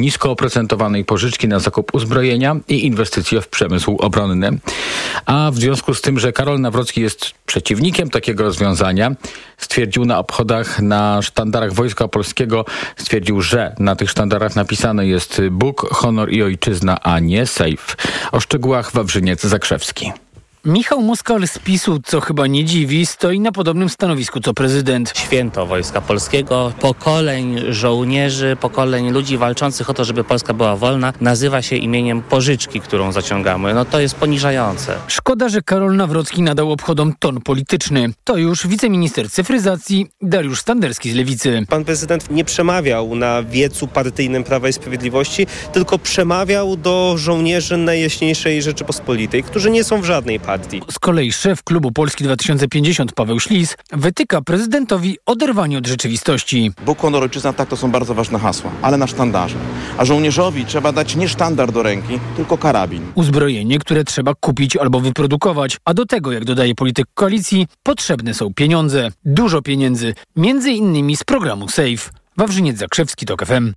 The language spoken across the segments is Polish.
nisko oprocentowanej pożyczki na zakup uzbrojenia i inwestycje w przemysł obronny. A w związku z tym, że Karol Nawrocki jest przeciwnikiem takiego rozwiązania, stwierdził na obchodach na sztandarach Wojska Polskiego, że na tych sztandarach napisane jest Bóg, honor i ojczyzna, a nie sejf. O szczegółach Wawrzyniec Zakrzewski. Michał Moskal z PiS-u, co chyba nie dziwi, stoi na podobnym stanowisku co prezydent. Święto Wojska Polskiego, pokoleń żołnierzy, pokoleń ludzi walczących o to, żeby Polska była wolna, nazywa się imieniem pożyczki, którą zaciągamy. No to jest poniżające. Szkoda, że Karol Nawrocki nadał obchodom ton polityczny. To już wiceminister cyfryzacji Dariusz Standerski z Lewicy. Pan prezydent nie przemawiał na wiecu partyjnym Prawa i Sprawiedliwości, tylko przemawiał do żołnierzy Najjaśniejszej Rzeczypospolitej, którzy nie są w żadnej partii. Z kolei szef klubu Polski 2050 Paweł Ślis wytyka prezydentowi oderwanie od rzeczywistości. Bóg, honor, ojczyzna, tak, to są bardzo ważne hasła, ale na sztandarze. A żołnierzowi trzeba dać nie sztandar do ręki, tylko karabin. Uzbrojenie, które trzeba kupić albo wyprodukować, a do tego, jak dodaje polityk koalicji, potrzebne są pieniądze. Dużo pieniędzy, między innymi z programu SAFE. Wawrzyniec Zakrzewski, TOK FM.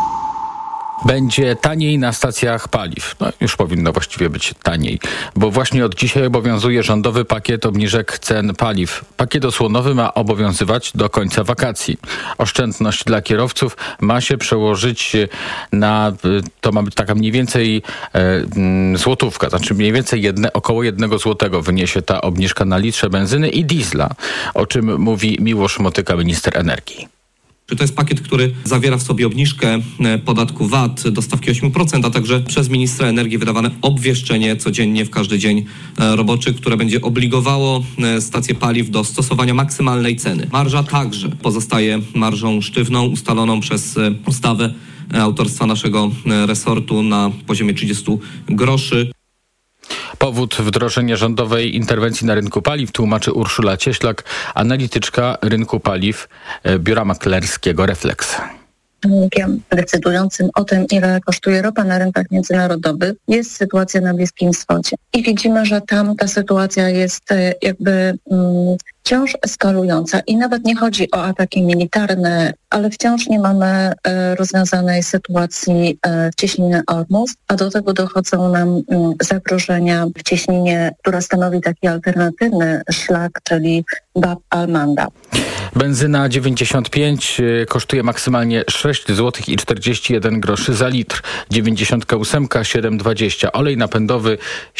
Będzie taniej na stacjach paliw. No, już powinno właściwie być taniej, bo właśnie od dzisiaj obowiązuje rządowy pakiet obniżek cen paliw. Pakiet osłonowy ma obowiązywać do końca wakacji. Oszczędność dla kierowców ma się przełożyć na, to ma być taka mniej więcej złotówka, znaczy mniej więcej około 1 złotego wyniesie ta obniżka na litrze benzyny i diesla, o czym mówi Miłosz Motyka, minister energii. To jest pakiet, który zawiera w sobie obniżkę podatku VAT do stawki 8%, a także przez ministra energii wydawane obwieszczenie codziennie w każdy dzień roboczy, które będzie obligowało stacje paliw do stosowania maksymalnej ceny. Marża także pozostaje marżą sztywną, ustaloną przez ustawę autorstwa naszego resortu na poziomie 30 groszy. Powód wdrożenia rządowej interwencji na rynku paliw tłumaczy Urszula Cieślak, analityczka rynku paliw biura maklerskiego Reflex. Czynnikiem decydującym o tym, ile kosztuje ropa na rynkach międzynarodowych, jest sytuacja na Bliskim Wschodzie. I widzimy, że tam ta sytuacja jest jakby wciąż eskalująca i nawet nie chodzi o ataki militarne, ale wciąż nie mamy rozwiązanej sytuacji w cieśninie Ormus, a do tego dochodzą nam zagrożenia w cieśninie, która stanowi taki alternatywny szlak, czyli Bab al-Manda. Benzyna 95 kosztuje maksymalnie 6 zł i 41 groszy za litr. 98 7,20. Olej napędowy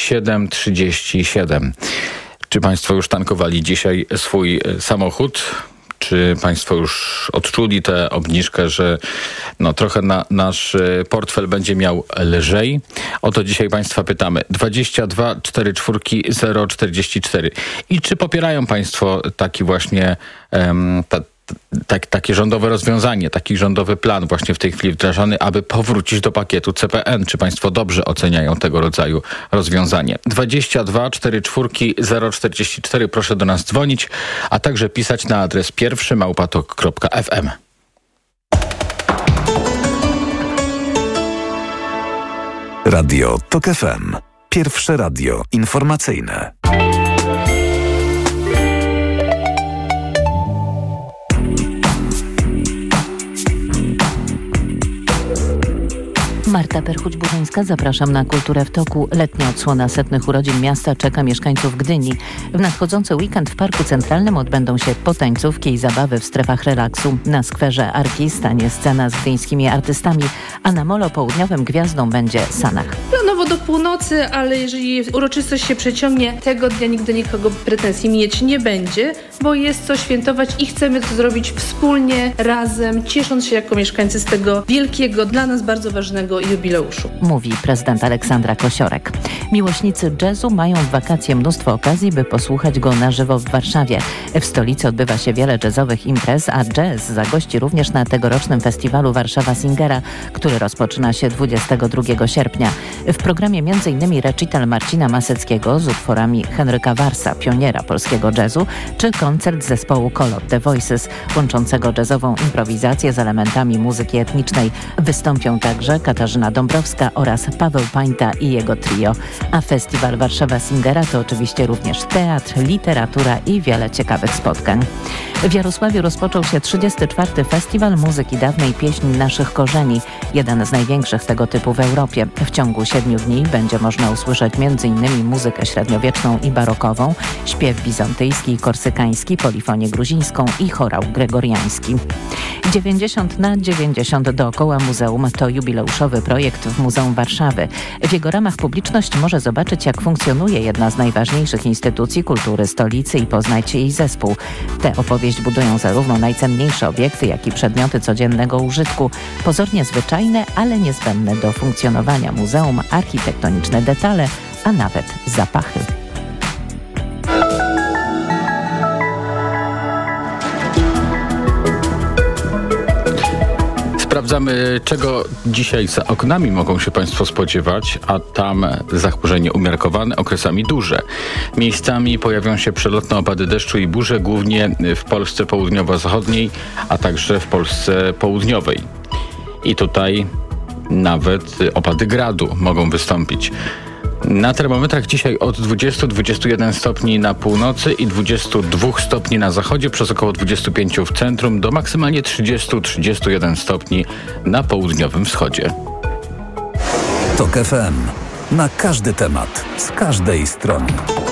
7,37. Czy Państwo już tankowali dzisiaj swój samochód? Czy Państwo już odczuli tę obniżkę, że trochę nasz portfel będzie miał lżej? O to dzisiaj Państwa pytamy. 22 44 044. I czy popierają Państwo taki właśnie takie rządowe rozwiązanie, taki rządowy plan właśnie w tej chwili wdrażany, aby powrócić do pakietu CPN? Czy Państwo dobrze oceniają tego rodzaju rozwiązanie? 22 44 044. Proszę do nas dzwonić, a także pisać na adres pierwszy@tok.fm. Radio TOK FM. Pierwsze radio informacyjne. Marta Perchuć-Burzyńska, zapraszam na Kulturę w Toku. Letnia odsłona setnych urodzin miasta czeka mieszkańców Gdyni. W nadchodzący weekend w Parku Centralnym odbędą się potańcówki i zabawy w strefach relaksu. Na skwerze Arki stanie scena z gdyńskimi artystami, a na molo południowym gwiazdą będzie Sanach. Planowo do północy, ale jeżeli uroczystość się przeciągnie, tego dnia nigdy nikogo pretensji mieć nie będzie, bo jest co świętować i chcemy to zrobić wspólnie, razem, ciesząc się jako mieszkańcy z tego wielkiego, dla nas bardzo ważnego jubileuszu. Mówi prezydent Aleksandra Kosiorek. Miłośnicy jazzu mają w wakacje mnóstwo okazji, by posłuchać go na żywo w Warszawie. W stolicy odbywa się wiele jazzowych imprez, a jazz zagości również na tegorocznym festiwalu Warszawa Singera, który rozpoczyna się 22 sierpnia. W programie m.in. recital Marcina Maseckiego z utworami Henryka Warsa, pioniera polskiego jazzu, czy koncert zespołu Color The Voices, łączącego jazzową improwizację z elementami muzyki etnicznej. Wystąpią także Katarzyna Dąbrowska oraz Paweł Pańta i jego trio. A festiwal Warszawa Singera to oczywiście również teatr, literatura i wiele ciekawych spotkań. W Jarosławiu rozpoczął się 34. Festiwal Muzyki Dawnej Pieśń Naszych Korzeni, jeden z największych tego typu w Europie. W ciągu 7 dni będzie można usłyszeć m.in. muzykę średniowieczną i barokową, śpiew bizantyjski i korsykański, polifonię gruzińską i chorał gregoriański. 90/90 dookoła muzeum to jubileuszowy projekt w Muzeum Warszawy. W jego ramach publiczność może zobaczyć, jak funkcjonuje jedna z najważniejszych instytucji kultury stolicy i poznać jej zespół. Tę opowieść budują zarówno najcenniejsze obiekty, jak i przedmioty codziennego użytku. Pozornie zwyczajne, ale niezbędne do funkcjonowania muzeum, architektoniczne detale, a nawet zapachy. Sprawdzamy, czego dzisiaj za oknami mogą się Państwo spodziewać, a tam zachmurzenie umiarkowane, okresami duże. Miejscami pojawią się przelotne opady deszczu i burze, głównie w Polsce południowo-zachodniej, a także w Polsce południowej. I tutaj nawet opady gradu mogą wystąpić. Na termometrach dzisiaj od 20-21 stopni na północy i 22 stopni na zachodzie, przez około 25 w centrum, do maksymalnie 30-31 stopni na południowym wschodzie. TOK FM. Na każdy temat, z każdej strony.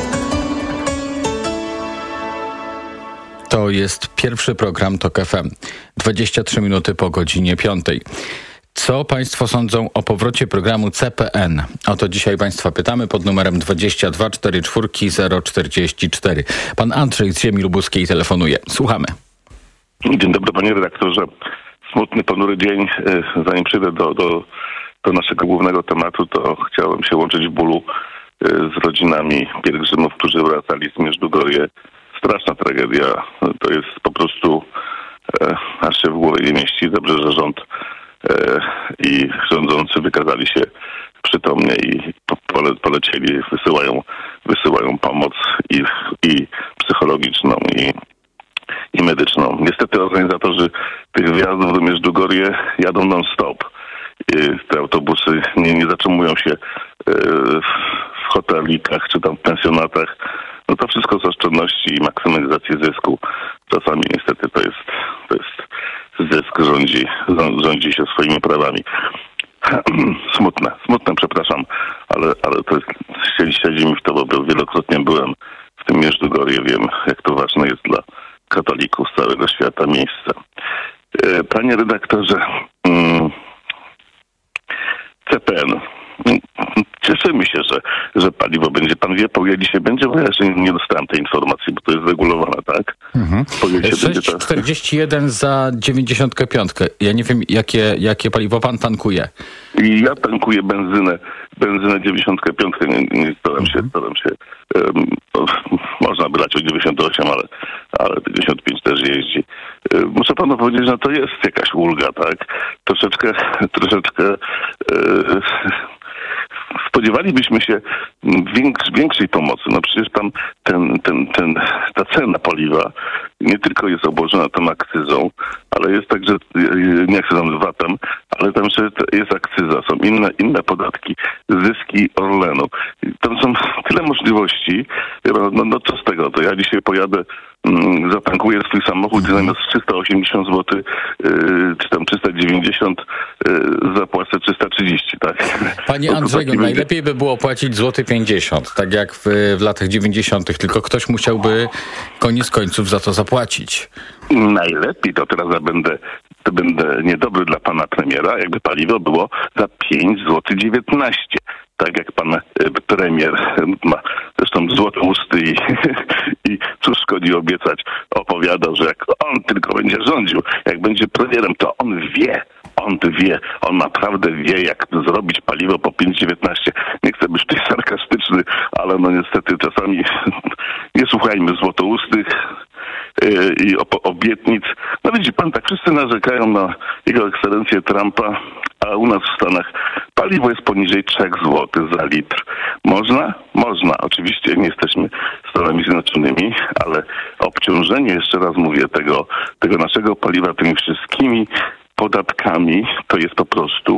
To jest pierwszy program TOK FM. 23 minuty po godzinie 5. Co Państwo sądzą o powrocie programu CPN? O to dzisiaj Państwa pytamy pod numerem 22 44 044. Pan Andrzej z Ziemi Lubuskiej telefonuje. Słuchamy. Dzień dobry, panie redaktorze. Smutny, ponury dzień. Zanim przejdę do naszego głównego tematu, to chciałem się łączyć w bólu z rodzinami pielgrzymów, którzy wracali z Medjugorje. Straszna tragedia. To jest po prostu aż się w głowie nie mieści. Dobrze, że rząd i rządzący wykazali się przytomnie i polecieli, wysyłają pomoc i psychologiczną, i medyczną. Niestety organizatorzy tych wjazdów do Medjugorje jadą non-stop. Te autobusy nie zatrzymują się w hotelikach czy tam w pensjonatach. No to wszystko z oszczędności i maksymalizacji zysku. Czasami niestety to jest zysk rządzi się swoimi prawami. Smutne, przepraszam, ale to jest, siedzi mi w to, bo wielokrotnie byłem w tym Medjugorje, wiem, jak to ważne jest dla katolików z całego świata miejsce. Panie redaktorze, CPN. Cieszymy się, że paliwo będzie. Pan wie, po ile dzisiaj będzie? Bo ja jeszcze nie dostałem tej informacji, bo to jest regulowane, tak? 6,41 za 95. Ja nie wiem, jakie paliwo pan tankuje. I ja tankuję benzynę 95. Nie staram się. Można by lać o 98, ale 95 też jeździ. Muszę panu powiedzieć, że to jest jakaś ulga, tak? Troszeczkę spodziewalibyśmy się większej pomocy. No przecież tam ta cena paliwa nie tylko jest obłożona tą akcyzą, ale jest także, nie akcyzą, VAT-em, ale tam jeszcze jest akcyza, są inne podatki, zyski Orlenu. Tam są tyle możliwości. No co z tego? To ja dzisiaj pojadę, zatankuję swój samochód i zamiast 380 zł, czy tam 390, zapłacę 330, tak? Panie Andrzeju, najlepiej by było płacić złoty 50, tak jak w latach 90., tylko ktoś musiałby koniec końców za to zapłacić. Najlepiej to teraz będę niedobry dla pana premiera, jakby paliwo było za 5,19 zł. Tak jak pan premier ma zresztą złote usty i cóż szkodzi obiecać, opowiadał, że jak on tylko będzie rządził, jak będzie premierem, to on naprawdę wie, jak zrobić paliwo po 5,19. Nie chcę być tutaj sarkastyczny, ale no niestety czasami nie słuchajmy złotoustych i obietnic. No widzi pan, tak wszyscy narzekają na jego ekscelencję Trumpa, a u nas w Stanach paliwo jest poniżej 3 zł za litr. Można? Można. Oczywiście nie jesteśmy Stanami Zjednoczonymi, ale obciążenie, jeszcze raz mówię, tego naszego paliwa tymi wszystkimi podatkami, to jest po prostu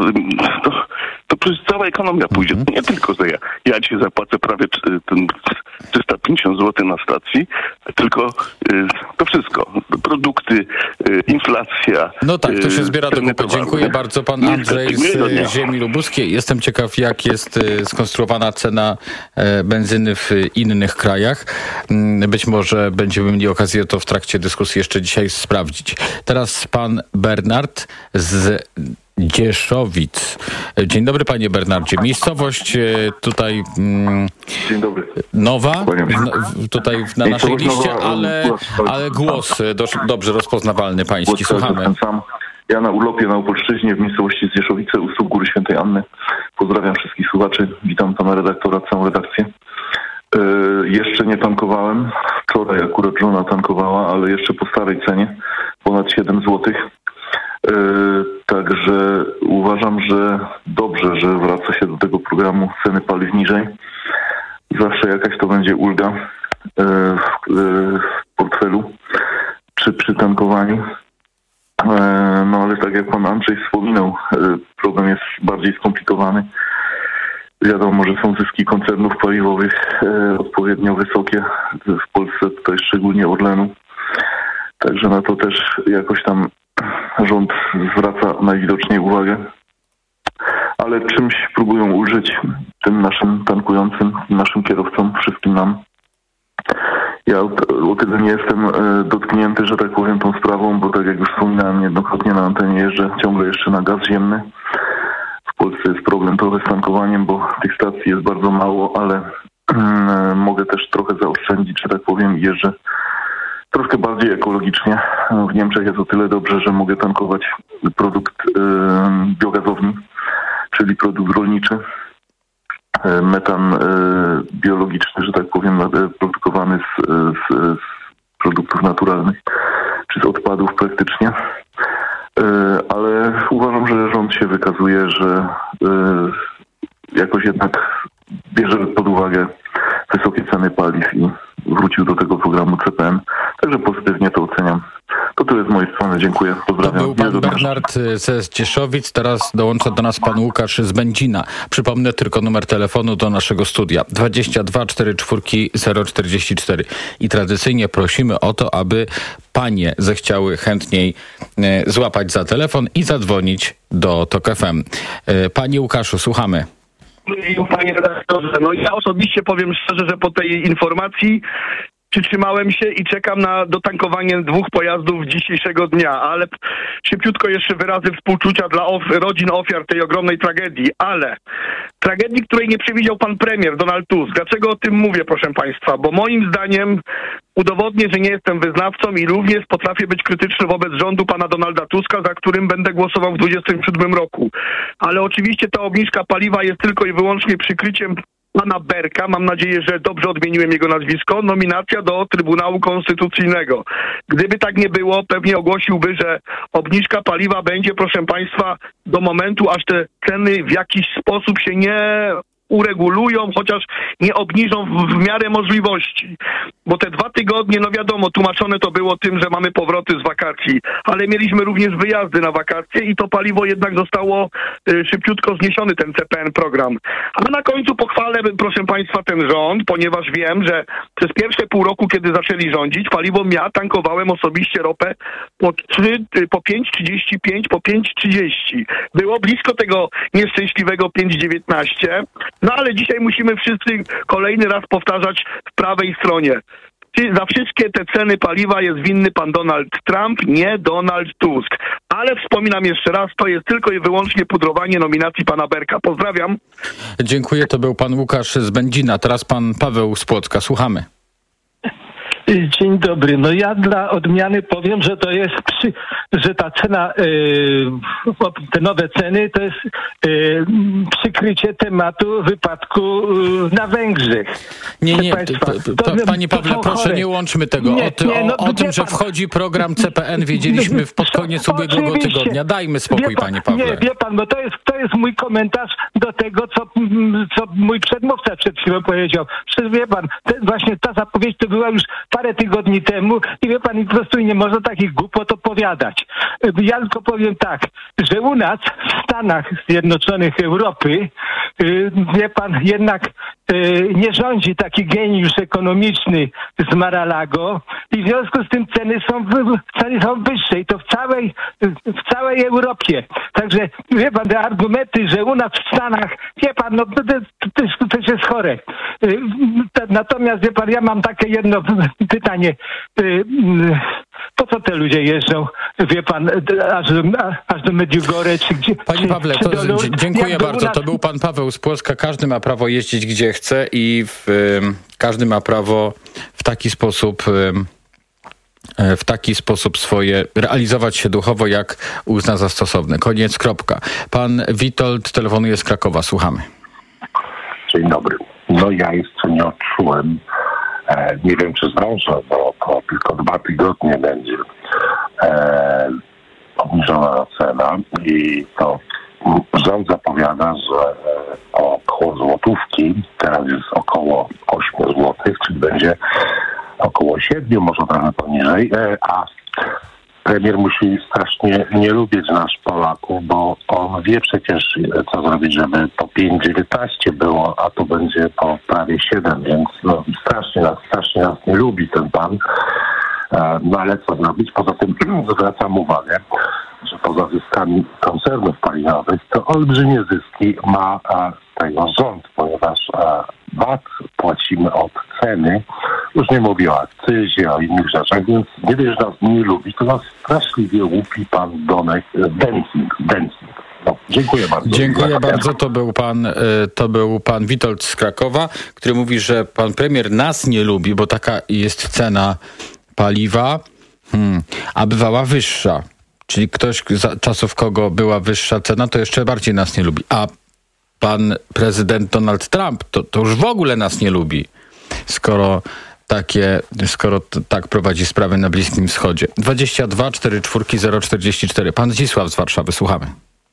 to przecież cała ekonomia pójdzie. Nie tylko, że ja dzisiaj zapłacę prawie 350 zł na stacji, tylko to wszystko. Produkty, inflacja. No tak, to się zbiera do kupy. Dziękuję bardzo. Pan Andrzej z Ziemi Lubuskiej. Jestem ciekaw, jak jest skonstruowana cena benzyny w innych krajach. Być może będziemy mieli okazję to w trakcie dyskusji jeszcze dzisiaj sprawdzić. Teraz pan Bernard z Dzieszowic. Dzień dobry, panie Bernardzie. Miejscowość tutaj Dzień dobry. nowa, tutaj na naszej liście, ale głos dobrze rozpoznawalny pański. Słuchamy. Ja na urlopie na Opolszczyźnie w miejscowości Zdzieszowice u stóp Góry Świętej Anny. Pozdrawiam wszystkich słuchaczy. Witam pana redaktora, całą redakcję. Jeszcze nie tankowałem. Wczoraj akurat żona tankowała, ale jeszcze po starej cenie. Ponad 7 zł. Także uważam, że dobrze, że wraca się do tego programu ceny paliw niżej. Zawsze jakaś to będzie ulga w portfelu czy przy tankowaniu. No ale tak jak pan Andrzej wspominał, problem jest bardziej skomplikowany. Wiadomo, że są zyski koncernów paliwowych odpowiednio wysokie. W Polsce tutaj szczególnie Orlenu. Także na to też jakoś tam rząd zwraca najwidoczniej uwagę. Ale czymś próbują ulżyć tym naszym tankującym, naszym kierowcom, wszystkim nam. Ja o tyle nie jestem dotknięty, że tak powiem, tą sprawą, bo tak jak już wspominałem niejednokrotnie na antenie, jeżdżę ciągle jeszcze na gaz ziemny. W Polsce jest problem trochę z tankowaniem, bo tych stacji jest bardzo mało, ale mogę też trochę zaoszczędzić, że tak powiem, i jeżdżę troszkę bardziej ekologicznie. W Niemczech jest o tyle dobrze, że mogę tankować produkt biogazowni, czyli produkt rolniczy. Metan biologiczny, że tak powiem, produkowany z produktów naturalnych, czy z odpadów praktycznie. Ale uważam, że rząd się wykazuje, że jakoś jednak bierze pod uwagę wysokie ceny paliw i wrócił do tego programu CPN. Także pozytywnie to oceniam. To tyle z mojej strony. Dziękuję. Pozdrawiam. To był pan Bernard ze Zdzieszowic. Teraz dołącza do nas pan Łukasz z Będzina. Przypomnę tylko numer telefonu do naszego studia. 22 44 044. I tradycyjnie prosimy o to, aby panie zechciały chętniej złapać za telefon i zadzwonić do TOK FM. Panie Łukaszu, słuchamy. Panie redaktorze, no ja osobiście powiem szczerze, że po tej informacji przytrzymałem się i czekam na dotankowanie 2 pojazdów dzisiejszego dnia, ale szybciutko jeszcze wyrazy współczucia dla rodzin ofiar tej ogromnej tragedii, ale tragedii, której nie przewidział pan premier Donald Tusk. Dlaczego o tym mówię, proszę państwa? Bo moim zdaniem udowodnię, że nie jestem wyznawcą i również potrafię być krytyczny wobec rządu pana Donalda Tuska, za którym będę głosował w 2027 roku. Ale oczywiście ta obniżka paliwa jest tylko i wyłącznie przykryciem pana Berka, mam nadzieję, że dobrze odmieniłem jego nazwisko, nominacja do Trybunału Konstytucyjnego. Gdyby tak nie było, pewnie ogłosiłby, że obniżka paliwa będzie, proszę państwa, do momentu, aż te ceny w jakiś sposób się nie uregulują, chociaż nie obniżą w miarę możliwości. Bo te 2 tygodnie, no wiadomo, tłumaczone to było tym, że mamy powroty z wakacji, ale mieliśmy również wyjazdy na wakacje i to paliwo jednak zostało szybciutko zniesiony, ten CPN program. A na końcu pochwalę, proszę państwa, ten rząd, ponieważ wiem, że przez pierwsze pół roku, kiedy zaczęli rządzić, paliwo ja tankowałem osobiście ropę po 5,35, po 5,30. Było blisko tego nieszczęśliwego 5,19. No ale dzisiaj musimy wszyscy kolejny raz powtarzać w prawej stronie. Za wszystkie te ceny paliwa jest winny pan Donald Trump, nie Donald Tusk. Ale wspominam jeszcze raz, to jest tylko i wyłącznie pudrowanie nominacji pana Berka. Pozdrawiam. Dziękuję, to był pan Łukasz z Będzina. Teraz pan Paweł z Płocka. Słuchamy. Dzień dobry. No ja dla odmiany powiem, że to jest, że ta cena, te nowe ceny to jest przykrycie tematu wypadku na Węgrzech. Nie, panie Pawle, proszę nie łączmy tego. O tym, że wchodzi program CPN, wiedzieliśmy pod koniec ubiegłego tygodnia. Dajmy spokój, panie Pawle. Nie, wie pan, bo to jest mój komentarz do tego, co mój przedmówca przed chwilą powiedział. Wie pan, właśnie ta zapowiedź to była już parę tygodni temu i wie pan, po prostu nie można takich głupot opowiadać. Ja tylko powiem tak, że u nas w Stanach Zjednoczonych Europy, wie pan, jednak nie rządzi taki geniusz ekonomiczny z Mar-a-Lago i w związku z tym ceny są wyższe i to w całej Europie. Także wie pan, te argumenty, że u nas w Stanach, wie pan, no to jest chore. Natomiast wie pan, ja mam takie jedno pytanie. Po co te ludzie jeżdżą, wie pan, aż do Medjugorje, czy gdzie? Panie Pawle, dziękuję bardzo. To był pan Paweł z Płocka. Każdy ma prawo jeździć gdzie chce i każdy ma prawo w taki sposób swoje realizować się duchowo, jak uzna za stosowne. Koniec, kropka. Pan Witold telefonuje z Krakowa. Słuchamy. Dzień dobry. No ja jeszcze nie odczułem, nie wiem czy zdążę, bo to tylko 2 tygodnie będzie obniżona cena i to rząd zapowiada, że około złotówki, teraz jest około 8 złotych, czyli będzie około 7, może trochę poniżej, a premier musi strasznie nie lubić nas Polaków, bo on wie przecież, co zrobić, żeby po 5,19 było, a to będzie po prawie 7, więc no, strasznie nas nie lubi ten pan. No ale co zrobić? Poza tym zwracam uwagę, że poza zyskami koncernów paliwowych, to olbrzymie zyski ma z tego rząd, ponieważ VAT płacimy od ceny, już nie mówię o akcyzie, o innych rzeczach, więc nie wiesz, że nas nie lubi, to nas straszliwie łupi pan Donek Dencing. No, dziękuję bardzo. Dziękuję bardzo. To był pan Witold z Krakowa, który mówi, że pan premier nas nie lubi, bo taka jest cena paliwa, a bywała wyższa. Czyli ktoś, za czasów kogo była wyższa cena, to jeszcze bardziej nas nie lubi. A pan prezydent Donald Trump to już w ogóle nas nie lubi, skoro tak prowadzi sprawy na Bliskim Wschodzie. 22 44 044. Pan Zdzisław z Warszawy, słuchamy.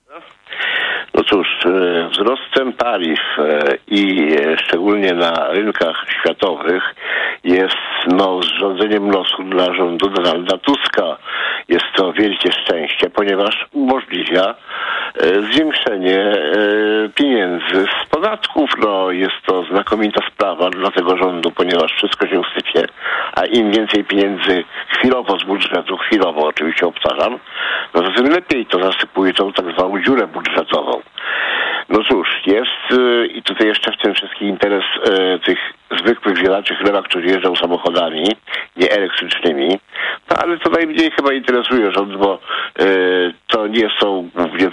No cóż, wzrost cen paliw i szczególnie na rynkach światowych jest zrządzeniem losu dla rządu Donalda Tuska. Jest to wielkie szczęście, ponieważ umożliwia zwiększenie pieniędzy z podatków. No, jest to znakomita sprawa dla tego rządu, ponieważ wszystko się sypie, a im więcej pieniędzy chwilowo z budżetu, chwilowo oczywiście obcarzam, no to tym lepiej to zasypuje tą tak zwaną dziurę budżetową. No cóż, jest i tutaj jeszcze w tym wszystkim interes tych zwykłych wielaczy chleba, którzy jeżdżą samochodami, nie elektrycznymi, no ale to najmniej chyba interesuje rząd, bo to nie są głównie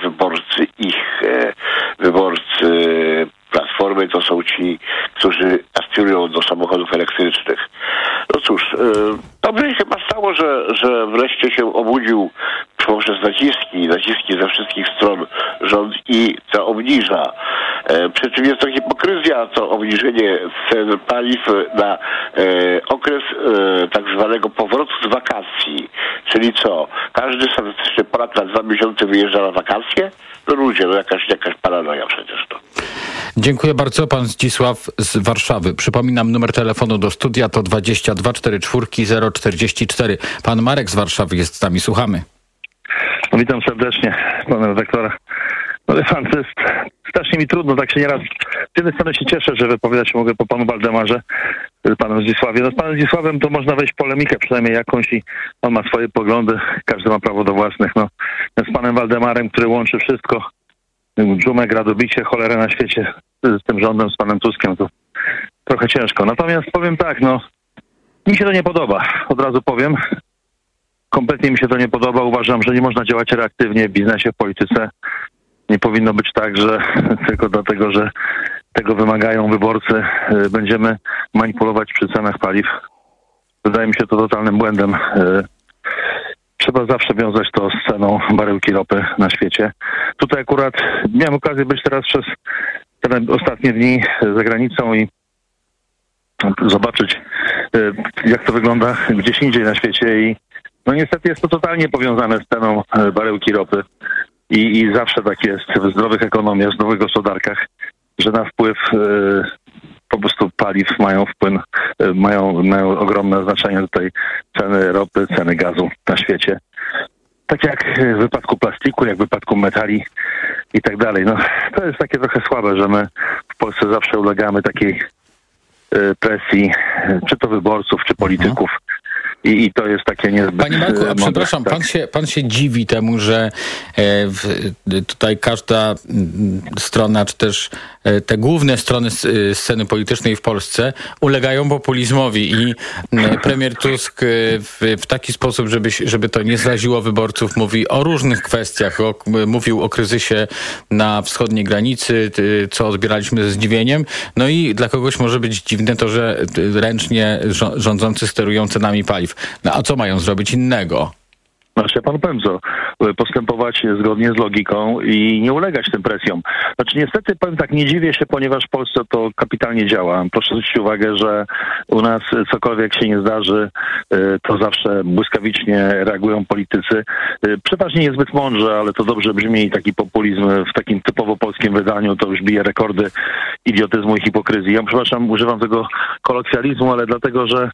wyborcy Platformy, to są ci, którzy aspirują do samochodów elektrycznych. No cóż, dobrze się chyba stało, że wreszcie się obudził poprzez naciski ze wszystkich stron rząd i to obniża. Przy czym jest to hipokryzja, to obniżenie cen paliw na okres tak zwanego powrotu z wakacji. Czyli co? Każdy statystyczny Polak na 2 miesiące wyjeżdża na wakacje? No ludzie, no jakaś paranoja przecież to. Dziękuję bardzo. Pan Zdzisław z Warszawy. Przypominam, numer telefonu do studia to 22 44 044. Pan Marek z Warszawy jest z nami. Słuchamy. No, witam serdecznie pana redaktora. No wie pan, to jest strasznie mi trudno, tak się nieraz. Z jednej strony się cieszę, że wypowiadać się mogę po panu Waldemarze, panem Zdzisławie. No z panem Zdzisławem to można wejść w polemikę przynajmniej jakąś i on ma swoje poglądy, każdy ma prawo do własnych. No z panem Waldemarem, który łączy wszystko, dżumę, gradobicie, cholerę na świecie z tym rządem, z panem Tuskiem, to trochę ciężko. Natomiast powiem tak, no mi się to nie podoba, od razu powiem. Kompletnie mi się to nie podoba. Uważam, że nie można działać reaktywnie w biznesie, w polityce. Nie powinno być tak, że tylko dlatego, że tego wymagają wyborcy, będziemy manipulować przy cenach paliw. Wydaje mi się to totalnym błędem. Trzeba zawsze wiązać to z ceną baryłki ropy na świecie. Tutaj akurat miałem okazję być teraz przez te ostatnie dni za granicą i zobaczyć, jak to wygląda gdzieś indziej na świecie i no niestety jest to totalnie powiązane z ceną baryłki ropy i zawsze tak jest w zdrowych ekonomiach, w zdrowych gospodarkach, że na wpływ po prostu paliw mają wpływ, mają ogromne znaczenie tutaj ceny ropy, ceny gazu na świecie. Tak jak w wypadku plastiku, jak w wypadku metali i tak dalej. No, to jest takie trochę słabe, że my w Polsce zawsze ulegamy takiej presji, czy to wyborców, czy polityków. I to jest takie niezbyt... Panie Marku, a przepraszam, tak. pan się dziwi temu, że tutaj każda strona, czy też te główne strony sceny politycznej w Polsce ulegają populizmowi i premier Tusk w taki sposób, żeby to nie zraziło wyborców, mówi o różnych kwestiach. Mówił o kryzysie na wschodniej granicy, co odbieraliśmy ze zdziwieniem. No i dla kogoś może być dziwne to, że ręcznie rządzący sterują cenami paliw. No a co mają zrobić innego? Znaczy, ja panu powiem co, postępować zgodnie z logiką i nie ulegać tym presjom. Znaczy niestety powiem tak, nie dziwię się, ponieważ w Polsce to kapitalnie działa. Proszę zwrócić uwagę, że u nas cokolwiek się nie zdarzy, to zawsze błyskawicznie reagują politycy. Przeważnie niezbyt mądrze, ale to dobrze brzmi, taki populizm w takim typowo polskim wydaniu to już bije rekordy idiotyzmu i hipokryzji. Ja przepraszam, używam tego kolokwializmu, ale dlatego, że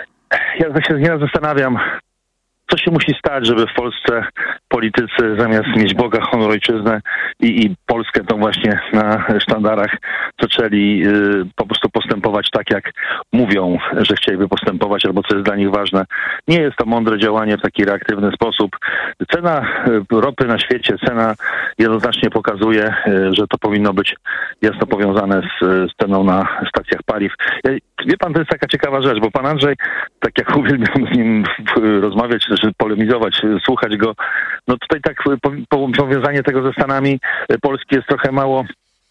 ja się nieraz zastanawiam, co się musi stać, żeby w Polsce politycy zamiast mieć Boga, honor, ojczyznę i Polskę tą właśnie na sztandarach zaczęli po prostu postępować tak, jak mówią, że chcieliby postępować, albo co jest dla nich ważne. Nie jest to mądre działanie w taki reaktywny sposób. Cena ropy na świecie, cena jednoznacznie pokazuje, że to powinno być jasno powiązane z ceną na stacjach paliw. Wie pan, to jest taka ciekawa rzecz, bo pan Andrzej, tak jak uwielbiam z nim rozmawiać, czy polemizować, słuchać go, no tutaj tak powiązanie tego ze Stanami Polski jest trochę mało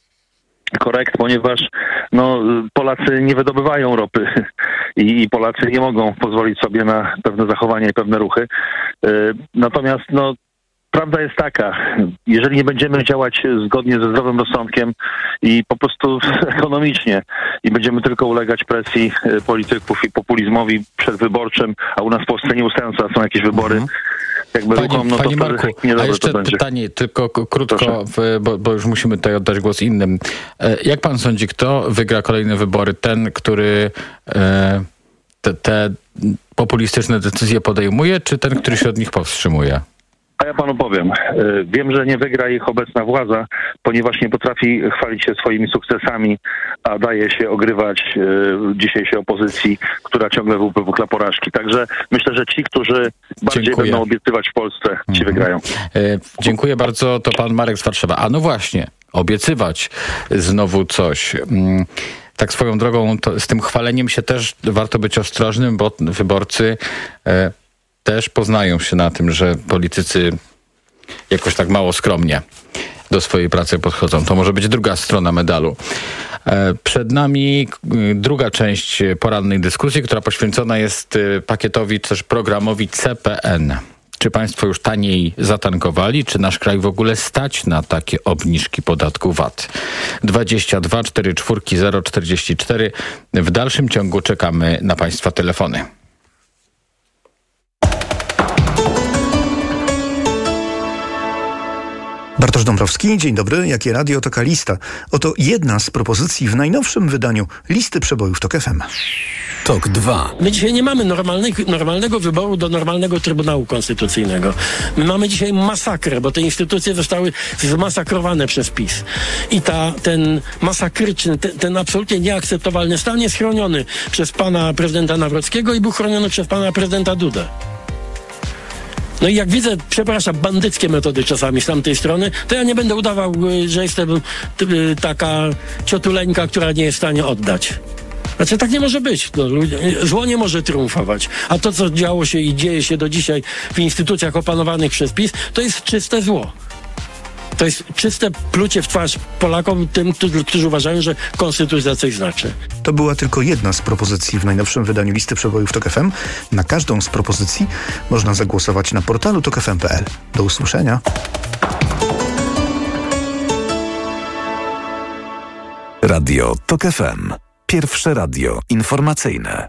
korekt, ponieważ no, Polacy nie wydobywają ropy i Polacy nie mogą pozwolić sobie na pewne zachowania i pewne ruchy. Natomiast no, prawda jest taka, jeżeli nie będziemy działać zgodnie ze zdrowym rozsądkiem i po prostu ekonomicznie i będziemy tylko ulegać presji polityków i populizmowi przedwyborczym, a u nas w Polsce nieustająco są jakieś wybory, jakby ruchom, no Panie to Marku, nie a jeszcze pytanie, tylko krótko, bo już musimy tutaj oddać głos innym. Jak pan sądzi, kto wygra kolejne wybory? Ten, który te populistyczne decyzje podejmuje, czy ten, który się od nich powstrzymuje? A ja panu powiem, wiem, że nie wygra ich obecna władza, ponieważ nie potrafi chwalić się swoimi sukcesami, a daje się ogrywać dzisiejszej opozycji, która ciągle wypukla porażki. Także myślę, że ci, którzy bardziej będą obiecywać w Polsce, ci wygrają. Dziękuję bardzo. To pan Marek z Warszawy. A no właśnie, obiecywać znowu coś. Tak swoją drogą, z tym chwaleniem się też warto być ostrożnym, bo wyborcy też poznają się na tym, że politycy jakoś tak mało skromnie do swojej pracy podchodzą. To może być druga strona medalu. Przed nami druga część porannej dyskusji, która poświęcona jest pakietowi, też programowi CPN. Czy państwo już taniej zatankowali? Czy nasz kraj w ogóle stać na takie obniżki podatku VAT? 22 44 044. W dalszym ciągu czekamy na państwa telefony. Bartosz Dąbrowski, dzień dobry. Jakie radio, taka lista. Oto jedna z propozycji w najnowszym wydaniu listy przebojów TOK FM. TOK 2. My dzisiaj nie mamy normalnego wyboru do normalnego Trybunału Konstytucyjnego. My mamy dzisiaj masakrę, bo te instytucje zostały zmasakrowane przez PiS. I ten masakryczny, ten absolutnie nieakceptowalny stan jest chroniony przez pana prezydenta Nawrockiego i był chroniony przez pana prezydenta Dudę. No i jak widzę, przepraszam, bandyckie metody czasami z tamtej strony, to ja nie będę udawał, że jestem taka ciotuleńka, która nie jest w stanie oddać. Znaczy tak nie może być. No, zło nie może triumfować. A to, co działo się i dzieje się do dzisiaj w instytucjach opanowanych przez PiS, to jest czyste zło. To jest czyste plucie w twarz Polakom, tym, którzy uważają, że konstytucja coś znaczy. To była tylko jedna z propozycji w najnowszym wydaniu listy przebojów TOK FM. Na każdą z propozycji można zagłosować na portalu tokfm.pl. Do usłyszenia. Radio TOK FM. Pierwsze radio informacyjne.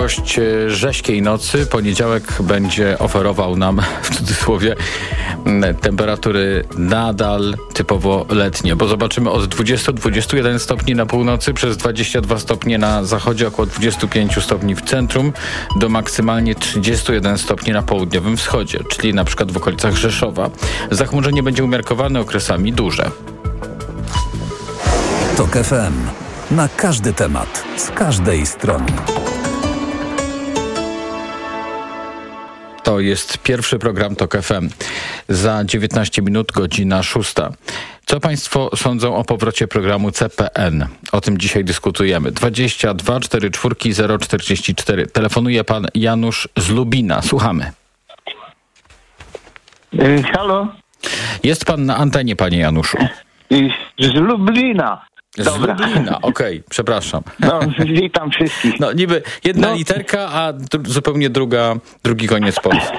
możliwość rześkiej nocy. Poniedziałek będzie oferował nam, w cudzysłowie, temperatury nadal typowo letnie, bo zobaczymy od 20-21 stopni na północy, przez 22 stopnie na zachodzie, około 25 stopni w centrum, do maksymalnie 31 stopni na południowym wschodzie, czyli na przykład w okolicach Rzeszowa. Zachmurzenie będzie umiarkowane, okresami duże. TOK FM. Na każdy temat, z każdej strony. To jest pierwszy program TOK FM. Za 19 minut, godzina 6. Co państwo sądzą o powrocie programu CPN? O tym dzisiaj dyskutujemy. 22 44 044. Telefonuje pan Janusz z Lubina. Słuchamy. Halo? Jest pan na antenie, panie Januszu. Z Lublina. Z Lublina, okej, przepraszam. No, witam wszystkich. No, niby jedna literka, a zupełnie drugi koniec Polski.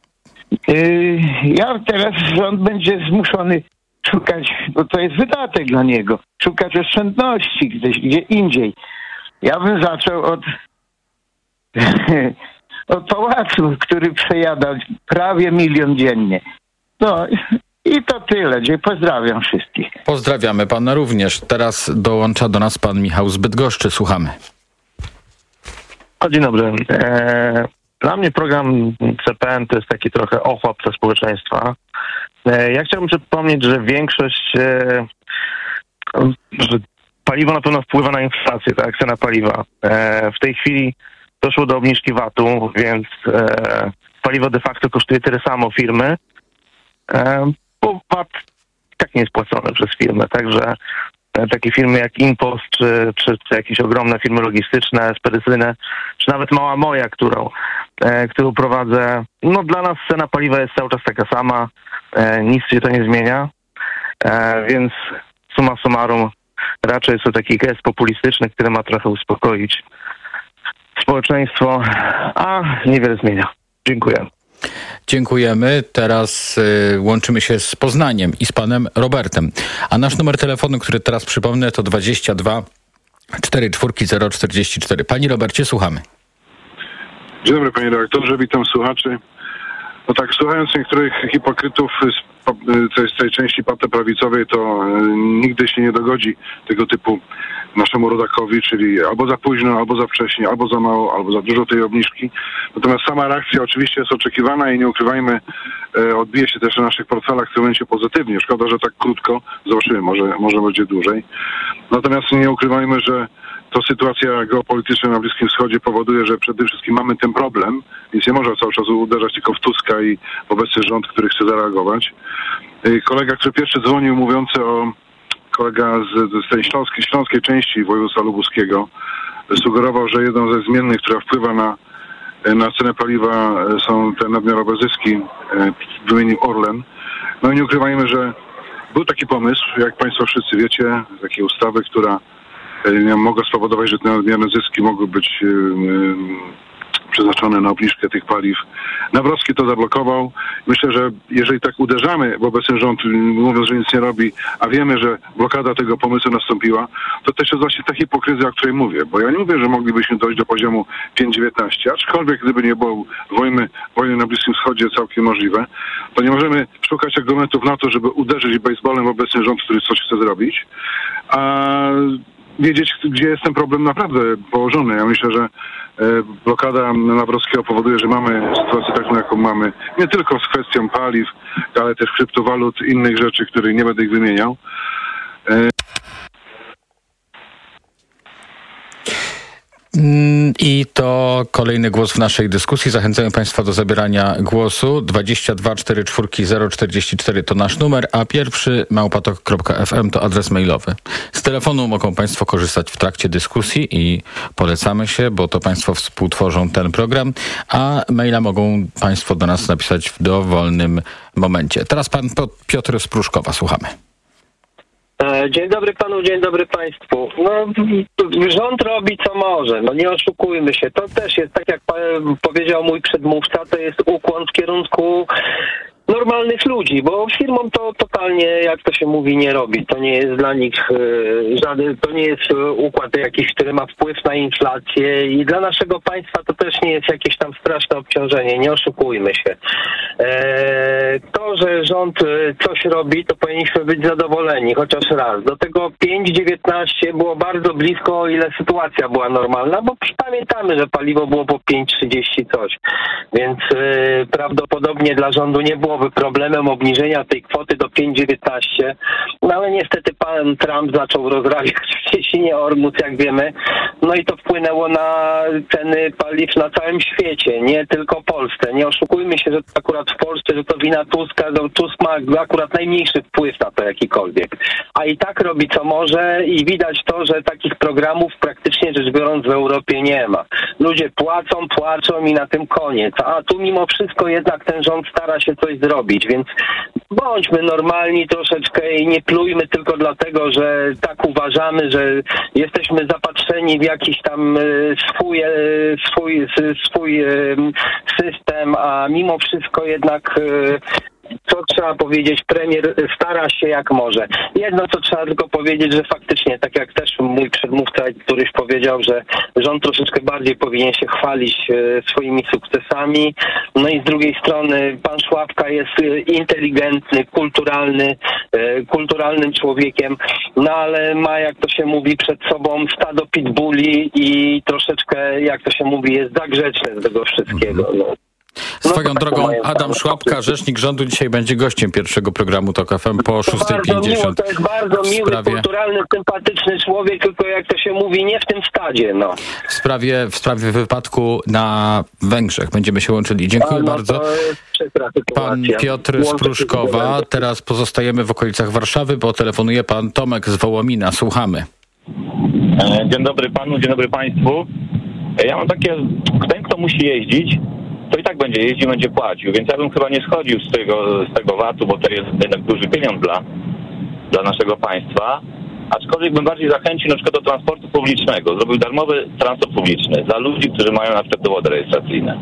Ja teraz rząd będzie zmuszony szukać, bo to jest wydatek dla niego, szukać oszczędności gdzie indziej. Ja bym zaczął od pałacu, który przejada prawie 1 milion dziennie. No i to tyle. Pozdrawiam wszystkich. Pozdrawiamy pana również. Teraz dołącza do nas pan Michał z Bydgoszczy. Słuchamy. Dzień dobry. Dla mnie program CPN to jest taki trochę ochłap dla społeczeństwa. Ja chciałbym przypomnieć, że większość, że paliwo na pewno wpływa na inflację, tak, cena paliwa. W tej chwili doszło do obniżki VAT-u, więc paliwo de facto kosztuje tyle samo firmy, bo VAT tak nie jest płacony przez firmy, także takie firmy jak Impost, czy jakieś ogromne firmy logistyczne, spedycyjne, czy nawet Mała Moja, którą prowadzę, no dla nas cena paliwa jest cały czas taka sama, nic się to nie zmienia, więc summa summarum raczej jest to taki gest populistyczny, który ma trochę uspokoić społeczeństwo, a niewiele zmienia. Dziękuję. Dziękujemy. Teraz łączymy się z Poznaniem i z panem Robertem. A nasz numer telefonu, który teraz przypomnę, to 22 44 044. Panie Robercie, słuchamy. Dzień dobry, panie redaktorze, witam słuchaczy. No tak, słuchając niektórych hipokrytów z tej części partii prawicowej, to nigdy się nie dogodzi tego typu naszemu rodakowi, czyli albo za późno, albo za wcześnie, albo za mało, albo za dużo tej obniżki. Natomiast sama reakcja oczywiście jest oczekiwana i nie ukrywajmy, odbije się też na naszych portfelach w tym momencie pozytywnie. Szkoda, że tak krótko. Zobaczymy, może będzie dłużej. Natomiast nie ukrywajmy, że to sytuacja geopolityczna na Bliskim Wschodzie powoduje, że przede wszystkim mamy ten problem, więc nie można cały czas uderzać tylko w Tuska i obecny rząd, który chce zareagować. Kolega, który pierwszy dzwonił, kolega z tej śląskiej części województwa lubuskiego, sugerował, że jedną ze zmiennych, która wpływa na cenę paliwa, są te nadmiarowe zyski, wymienił Orlen. No i nie ukrywajmy, że był taki pomysł, jak państwo wszyscy wiecie, takiej ustawy, która mogła spowodować, że te nadmierne zyski mogły być przeznaczone na obniżkę tych paliw. Nawrocki to zablokował. Myślę, że jeżeli tak uderzamy w obecny rząd, mówiąc, że nic nie robi, a wiemy, że blokada tego pomysłu nastąpiła, to też jest właśnie ta hipokryzja, o której mówię. Bo ja nie mówię, że moglibyśmy dojść do poziomu 5,19, aczkolwiek gdyby nie było wojny na Bliskim Wschodzie całkiem możliwe, to nie możemy szukać argumentów na to, żeby uderzyć baseballem w obecny rząd, który coś chce zrobić, a wiedzieć, gdzie jest ten problem naprawdę położony. Ja myślę, że blokada Nawrockiego powoduje, że mamy sytuację taką, jaką mamy. Nie tylko z kwestią paliw, ale też kryptowalut, innych rzeczy, których nie będę ich wymieniał. I to kolejny głos w naszej dyskusji. Zachęcamy państwa do zabierania głosu. 22 44 044 to nasz numer, a pierwszy @tok.fm to adres mailowy. Z telefonu mogą państwo korzystać w trakcie dyskusji i polecamy się, bo to państwo współtworzą ten program, a maila mogą państwo do nas napisać w dowolnym momencie. Teraz pan Piotr z Pruszkowa. Słuchamy. Dzień dobry panu, dzień dobry państwu. No, rząd robi co może, no nie oszukujmy się. To też jest, tak jak powiedział mój przedmówca, to jest ukłon w kierunku normalnych ludzi, bo firmom to totalnie, jak to się mówi, nie robi. To nie jest dla nich żaden, to nie jest układ jakiś, który ma wpływ na inflację i dla naszego państwa to też nie jest jakieś tam straszne obciążenie, nie oszukujmy się. To, że rząd coś robi, to powinniśmy być zadowoleni, chociaż raz. Do tego 5,19 było bardzo blisko, o ile sytuacja była normalna, bo pamiętamy, że paliwo było po 5,30 coś. Więc prawdopodobnie dla rządu nie byłoby problemem obniżenia tej kwoty do 5,19. No ale niestety pan Trump zaczął rozrabiać w cieśninie Ormus, jak wiemy. No i to wpłynęło na ceny paliw na całym świecie, nie tylko w Polsce. Nie oszukujmy się, że to akurat w Polsce, że to wina Tuska, że Tusk ma akurat najmniejszy wpływ na to jakikolwiek. A i tak robi co może i widać to, że takich programów praktycznie rzecz biorąc w Europie nie ma. Ludzie płaczą i na tym koniec. A tu mimo wszystko jednak ten rząd stara się coś zrobić, więc bądźmy normalni troszeczkę i nie plujmy tylko dlatego, że tak uważamy, że jesteśmy zapatrzeni w jakiś tam swój system, a mimo wszystko jednak co trzeba powiedzieć, premier stara się jak może. Jedno, co trzeba tylko powiedzieć, że faktycznie, tak jak też mój przedmówca któryś powiedział, że rząd troszeczkę bardziej powinien się chwalić swoimi sukcesami. No i z drugiej strony pan Szłapka jest inteligentny, kulturalnym człowiekiem, no ale ma, jak to się mówi, przed sobą stado pitbulli i troszeczkę, jak to się mówi, jest za grzeczny z tego wszystkiego. No. Swoją drogą, Adam Szłapka, rzecznik rządu, dzisiaj będzie gościem pierwszego programu TOK FM po 6:50. To jest bardzo miły, kulturalny, sympatyczny człowiek, tylko jak to się mówi, nie w tym stadzie. No. W sprawie wypadku na Węgrzech będziemy się łączyli. Dziękuję bardzo. Pan Piotr z Pruszkowa. Teraz pozostajemy w okolicach Warszawy, bo telefonuje pan Tomek z Wołomina. Słuchamy. Dzień dobry panu, dzień dobry państwu. Ja mam takie, ten kto musi jeździć, to i tak będzie jeździł, będzie płacił, więc ja bym chyba nie schodził z tego VAT-u, bo to jest jednak duży pieniądz dla naszego państwa. Aczkolwiek bym bardziej zachęcił na przykład do transportu publicznego. Zrobił darmowy transport publiczny dla ludzi, którzy mają na przykład dowody rejestracyjne.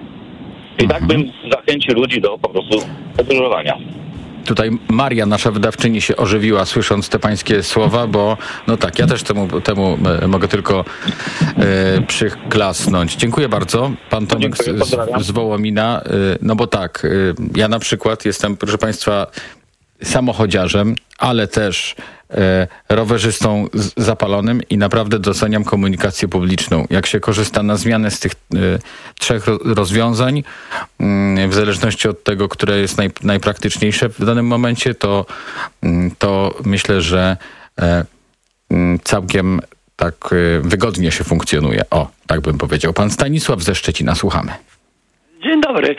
I tak bym zachęcił ludzi do po prostu podróżowania. Tutaj Maria, nasza wydawczyni, się ożywiła, słysząc te pańskie słowa, bo no tak, ja też temu mogę tylko przyklasnąć. Dziękuję bardzo. Pan Tomek z Wołomina. No bo tak, ja na przykład jestem, proszę państwa, samochodziarzem, ale też rowerzystą zapalonym i naprawdę doceniam komunikację publiczną. Jak się korzysta na zmianę z tych trzech rozwiązań, w zależności od tego, które jest najpraktyczniejsze w danym momencie, to myślę, że całkiem tak wygodnie się funkcjonuje. O, tak bym powiedział. Pan Stanisław ze Szczecina, słuchamy. Dzień dobry.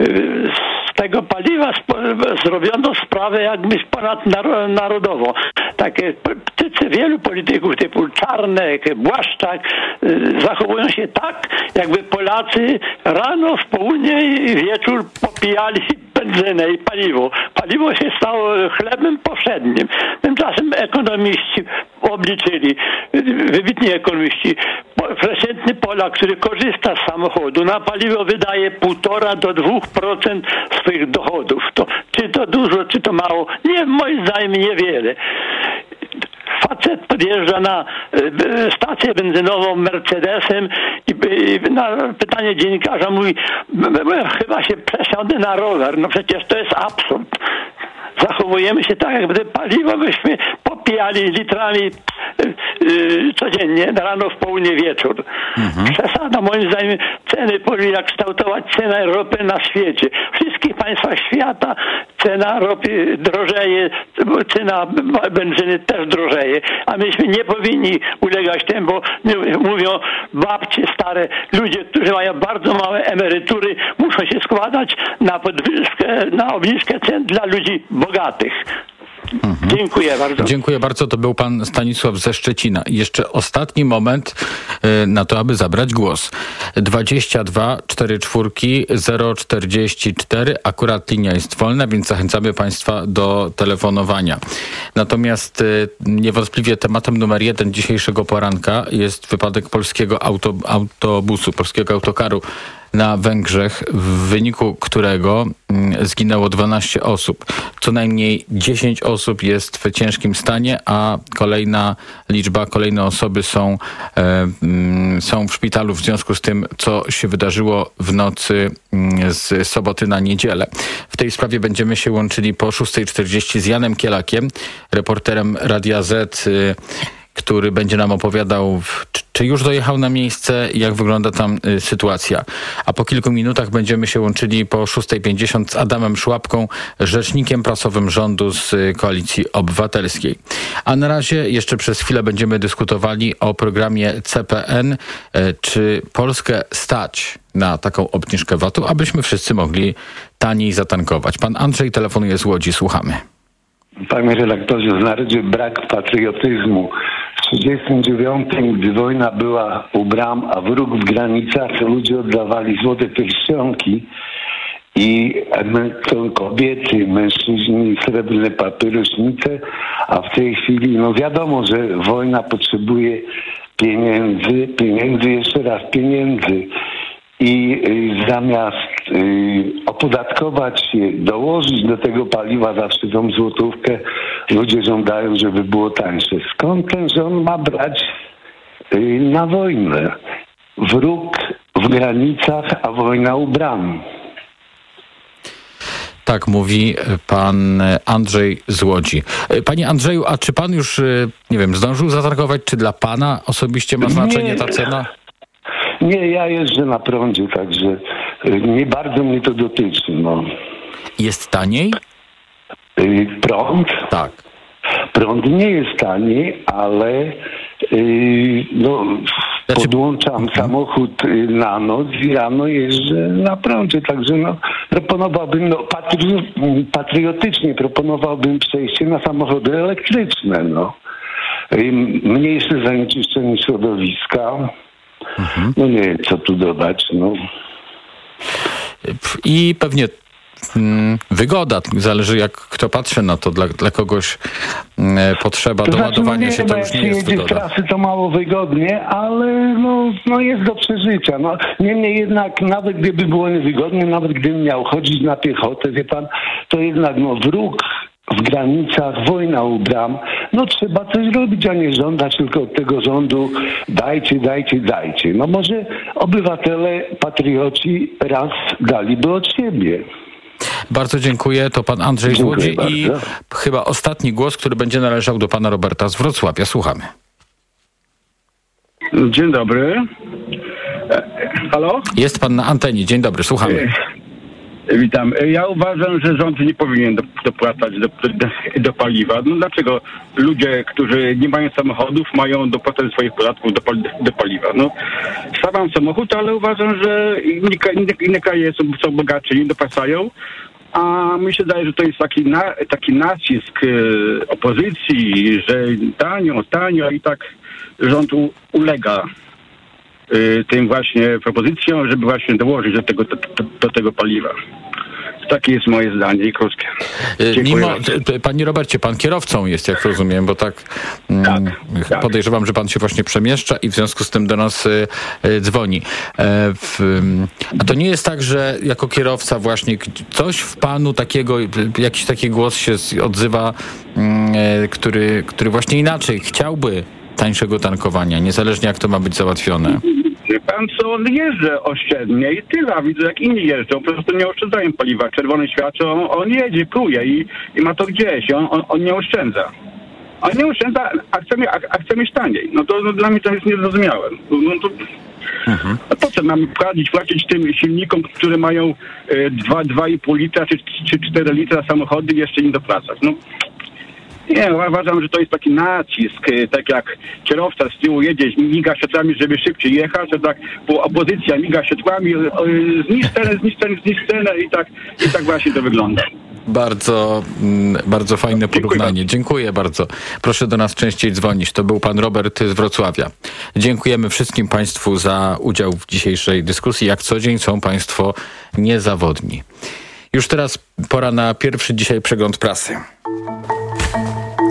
Z tego paliwa zrobiono sprawę jakby ponadnarodową. Takie wielu polityków typu Czarnek, Błaszczak zachowują się tak, jakby Polacy rano, w południe i wieczór popijali benzynę i paliwo. Paliwo się stało chlebem powszednim. Tymczasem ekonomiści obliczyli, wybitni ekonomiści, przeciętny Polak, który korzysta z samochodu, na paliwo wydaje 1,5 do 2% swoich dochodów. To, czy to dużo, czy to mało? Nie, moim zdaniem niewiele. Facet podjeżdża na stację benzynową Mercedesem i na pytanie dziennikarza mówi, chyba się przesiądę na rower. No przecież to jest absurd. Zachowujemy się tak, jakby paliwo byśmy popijali litrami codziennie, rano, w południe, wieczór. Przesada, moim zdaniem, ceny powinny kształtować cenę ropy na świecie. W wszystkich państwach świata cena ropy drożeje, cena benzyny też drożeje, a myśmy nie powinni ulegać temu, bo mówią babcie stare, ludzie, którzy mają bardzo małe emerytury, muszą się składać na podwyżkę, na obniżkę cen dla ludzi bogatych. Dziękuję bardzo. Dziękuję bardzo. To był pan Stanisław ze Szczecina. I jeszcze ostatni moment na to, aby zabrać głos. 22 44 044. Akurat linia jest wolna, więc zachęcamy państwa do telefonowania. Natomiast niewątpliwie tematem numer 1 dzisiejszego poranka jest wypadek polskiego autobusu, polskiego autokaru na Węgrzech, w wyniku którego zginęło 12 osób. Co najmniej 10 osób jest w ciężkim stanie, a kolejne osoby są w szpitalu w związku z tym, co się wydarzyło w nocy z soboty na niedzielę. W tej sprawie będziemy się łączyli po 6:40 z Janem Kielakiem, reporterem Radia Z, który będzie nam opowiadał, czy już dojechał na miejsce i jak wygląda tam sytuacja. A po kilku minutach będziemy się łączyli po 6:50 z Adamem Szłapką, rzecznikiem prasowym rządu z Koalicji Obywatelskiej. A na razie jeszcze przez chwilę będziemy dyskutowali o programie CPN. Czy Polskę stać na taką obniżkę VAT-u, abyśmy wszyscy mogli taniej zatankować? Pan Andrzej telefonuje z Łodzi. Słuchamy. Panie redaktorze, w narodzie brak patriotyzmu. W 1939, gdy wojna była u bram, a wróg w granicach, ludzie oddawali złote pierścionki i są kobiety, mężczyźni, srebrne papierośnice, a w tej chwili, wiadomo, że wojna potrzebuje pieniędzy, jeszcze raz pieniędzy. I zamiast opodatkować je, dołożyć do tego paliwa zawsze tą złotówkę, ludzie żądają, żeby było tańsze. Skąd ten rząd ma brać na wojnę? Wróg w granicach, a wojna u bram. Tak mówi pan Andrzej z Łodzi. Panie Andrzeju, a czy pan już, zdążył zatankować? Czy dla pana osobiście ma znaczenie ta cena? Nie, ja jeżdżę na prądzie, także nie bardzo mnie to dotyczy. Jest taniej? Prąd? Tak. Prąd nie jest taniej, ale podłączam samochód na noc i rano jeżdżę na prądzie, także proponowałbym, patriotycznie proponowałbym przejście na samochody elektryczne, mniejsze zanieczyszczenie środowiska. Nie wiem, co tu dodać, I pewnie wygoda, zależy jak kto patrzy na to, dla kogoś potrzeba doładowania się to już nie jest wygoda. Z trasy to mało wygodnie, ale jest do przeżycia. Niemniej jednak, nawet gdyby było niewygodnie, nawet gdybym miał chodzić na piechotę, wie pan, to jednak wróg w granicach, wojna u bram, trzeba coś robić, a nie żądać tylko od tego rządu dajcie. Może obywatele, patrioci raz daliby od siebie. Bardzo dziękuję. To pan Andrzej z Łodzi i chyba ostatni głos, który będzie należał do pana Roberta z Wrocławia. Słuchamy. Dzień dobry. Halo? Jest pan na antenie. Dzień dobry, słuchamy. Witam. Ja uważam, że rząd nie powinien dopłacać do paliwa. Dlaczego ludzie, którzy nie mają samochodów, mają dopłacać swoich podatków do paliwa? Sam mam samochód, ale uważam, że inne kraje są bogatsze, nie dopłacają. A mi się wydaje, że to jest taki nacisk opozycji, że tanio i tak rząd ulega tym właśnie propozycjom, żeby właśnie dołożyć do tego paliwa. Takie jest moje zdanie i krótkie. Panie Robercie, pan kierowcą jest, jak rozumiem, bo tak podejrzewam, że pan się właśnie przemieszcza i w związku z tym do nas dzwoni. A to nie jest tak, że jako kierowca właśnie coś w panu takiego, jakiś taki głos się odzywa, który właśnie inaczej chciałby tańszego tankowania, niezależnie jak to ma być załatwione? Wie pan co, on jeżdża oszczędnie i tyle. Widzę, jak inni jeżdżą, po prostu nie oszczędzają paliwa. Czerwone światło, on jedzie, pluje i ma to gdzieś. On nie oszczędza. On nie oszczędza, a chce mieć taniej. To dla mnie to jest niezrozumiałe. A po co mamy płacić tym silnikom, które mają 2,5 litra czy 4 litra samochody i jeszcze im dopłacać? Nie, uważam, że to jest taki nacisk, tak jak kierowca z tyłu jedzie, miga światłami, żeby szybciej jechać, a tak opozycja miga światłami, zniszcz cenę i tak właśnie to wygląda. Bardzo fajne porównanie. Dziękuję bardzo. Proszę do nas częściej dzwonić. To był pan Robert z Wrocławia. Dziękujemy wszystkim państwu za udział w dzisiejszej dyskusji. Jak co dzień są państwo niezawodni. Już teraz pora na pierwszy dzisiaj przegląd prasy.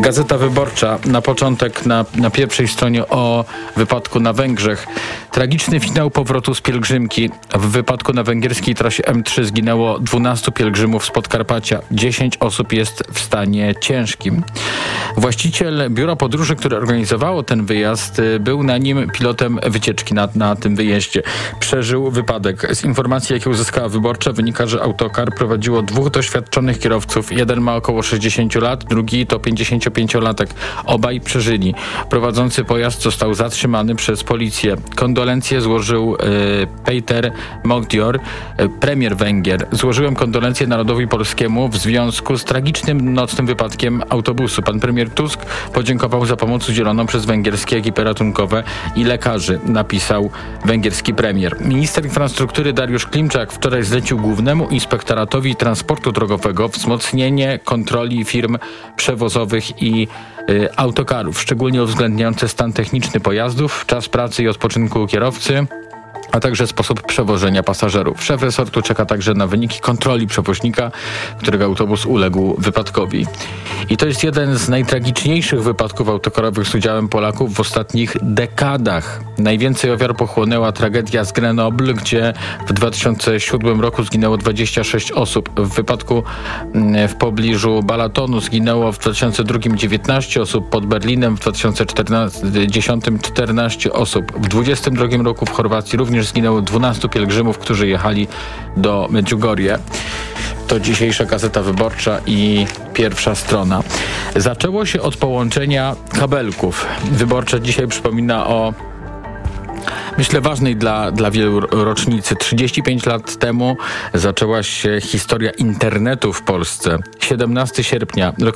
Gazeta Wyborcza. Na początek na pierwszej stronie o wypadku na Węgrzech. Tragiczny finał powrotu z pielgrzymki. W wypadku na węgierskiej trasie M3 zginęło 12 pielgrzymów z Podkarpacia. 10 osób jest w stanie ciężkim. Właściciel biura podróży, które organizowało ten wyjazd, był na nim pilotem wycieczki na tym wyjeździe. Przeżył wypadek. Z informacji, jakie uzyskała Wyborcza, wynika, że autokar prowadziło 2 doświadczonych kierowców. Jeden ma około 60 lat, drugi to 55-latek. Obaj przeżyli. Prowadzący pojazd został zatrzymany przez policję. Kondolencje złożył Peter Mogdior, premier Węgier. Złożyłem kondolencje narodowi polskiemu w związku z tragicznym nocnym wypadkiem autobusu. Pan premier Tusk podziękował za pomoc udzieloną przez węgierskie ekipy ratunkowe i lekarzy, napisał węgierski premier. Minister infrastruktury Dariusz Klimczak wczoraj zlecił Głównemu Inspektoratowi Transportu Drogowego wzmocnienie kontroli firm przewozowych i autokarów, szczególnie uwzględniające stan techniczny pojazdów, czas pracy i odpoczynku kierowcy, a także sposób przewożenia pasażerów. Szef resortu czeka także na wyniki kontroli przewoźnika, którego autobus uległ wypadkowi. I to jest jeden z najtragiczniejszych wypadków autokarowych z udziałem Polaków w ostatnich dekadach. Najwięcej ofiar pochłonęła tragedia z Grenoble, gdzie w 2007 roku zginęło 26 osób. W wypadku w pobliżu Balatonu zginęło w 2002 19 osób, pod Berlinem w 2010 14 osób. W 2022 roku w Chorwacji również zginęło 12 pielgrzymów, którzy jechali do Medjugorje. To dzisiejsza Gazeta Wyborcza i pierwsza strona. Zaczęło się od połączenia kabelków. Wyborcza dzisiaj przypomina o, myślę, ważnej dla wielu rocznicy. 35 lat temu zaczęła się historia internetu w Polsce. 17 sierpnia, rok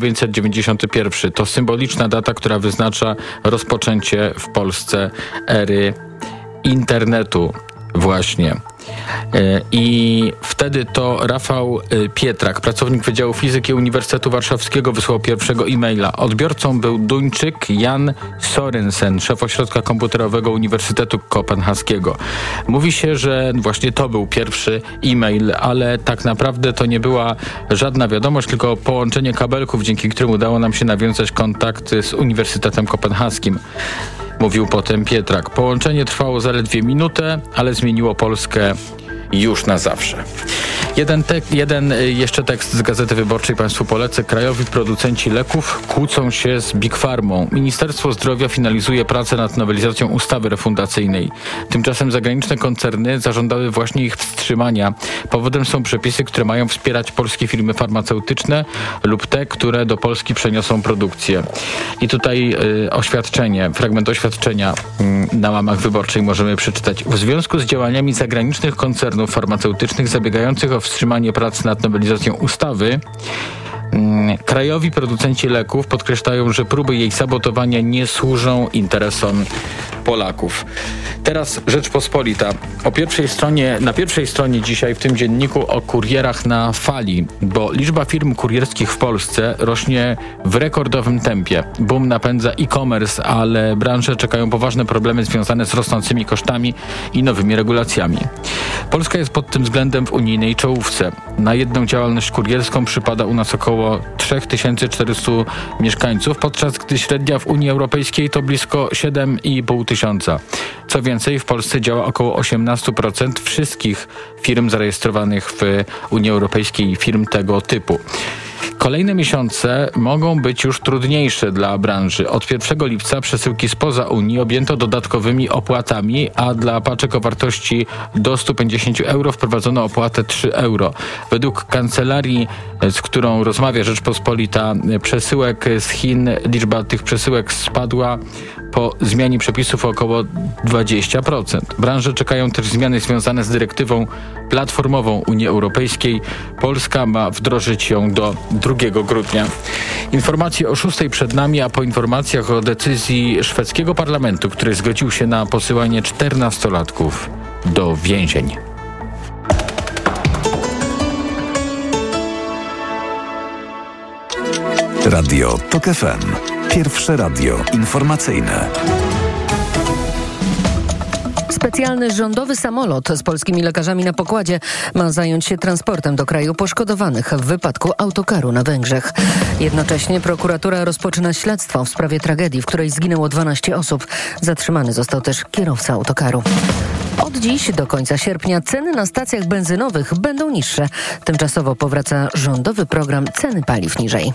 1991. To symboliczna data, która wyznacza rozpoczęcie w Polsce ery internetu właśnie. I wtedy to Rafał Pietrak, pracownik Wydziału Fizyki Uniwersytetu Warszawskiego, wysłał pierwszego e-maila. Odbiorcą był Duńczyk Jan Sorensen, szef ośrodka komputerowego Uniwersytetu Kopenhaskiego. Mówi się, że właśnie to był pierwszy e-mail, ale tak naprawdę to nie była żadna wiadomość, tylko połączenie kabelków, dzięki którym udało nam się nawiązać kontakt z Uniwersytetem Kopenhaskim. Mówił potem Pietrak. Połączenie trwało zaledwie minutę, ale zmieniło Polskę już na zawsze. Jeden jeszcze tekst z Gazety Wyborczej Państwu polecę. Krajowi producenci leków kłócą się z Big Pharmą. Ministerstwo Zdrowia finalizuje pracę nad nowelizacją ustawy refundacyjnej. Tymczasem zagraniczne koncerny zażądały właśnie ich wstrzymania. Powodem są przepisy, które mają wspierać polskie firmy farmaceutyczne lub te, które do Polski przeniosą produkcję. I tutaj fragment oświadczenia na łamach Wyborczej możemy przeczytać. W związku z działaniami zagranicznych koncernów farmaceutycznych zabiegających o wstrzymanie prac nad nowelizacją ustawy, krajowi producenci leków podkreślają, że próby jej sabotowania nie służą interesom Polaków. Teraz Rzeczpospolita. Na pierwszej stronie dzisiaj w tym dzienniku o kurierach na fali, bo liczba firm kurierskich w Polsce rośnie w rekordowym tempie. Boom napędza e-commerce, ale branże czekają poważne problemy związane z rosnącymi kosztami i nowymi regulacjami. Polska jest pod tym względem w unijnej czołówce. Na jedną działalność kurierską przypada u nas około 3400 mieszkańców, podczas gdy średnia w Unii Europejskiej to blisko 7,5 tysiąca. Co więcej, w Polsce działa około 18% wszystkich firm zarejestrowanych w Unii Europejskiej, firm tego typu. Kolejne miesiące mogą być już trudniejsze dla branży. Od 1 lipca przesyłki spoza Unii objęto dodatkowymi opłatami, a dla paczek o wartości do 150 euro wprowadzono opłatę 3 euro. Według kancelarii, z którą rozmawia Rzeczpospolita, przesyłek z Chin, liczba tych przesyłek spadła po zmianie przepisów o około 20%. Branże czekają też zmiany związane z dyrektywą platformową Unii Europejskiej. Polska ma wdrożyć ją do 2 grudnia. Informacje o 6 przed nami, a po informacjach o decyzji szwedzkiego parlamentu, który zgodził się na posyłanie 14-latków do więzień. Radio TOK FM. Pierwsze radio informacyjne. Specjalny rządowy samolot z polskimi lekarzami na pokładzie ma zająć się transportem do kraju poszkodowanych w wypadku autokaru na Węgrzech. Jednocześnie prokuratura rozpoczyna śledztwo w sprawie tragedii, w której zginęło 12 osób. Zatrzymany został też kierowca autokaru. Od dziś do końca sierpnia ceny na stacjach benzynowych będą niższe. Tymczasowo powraca rządowy program Ceny paliw niżej.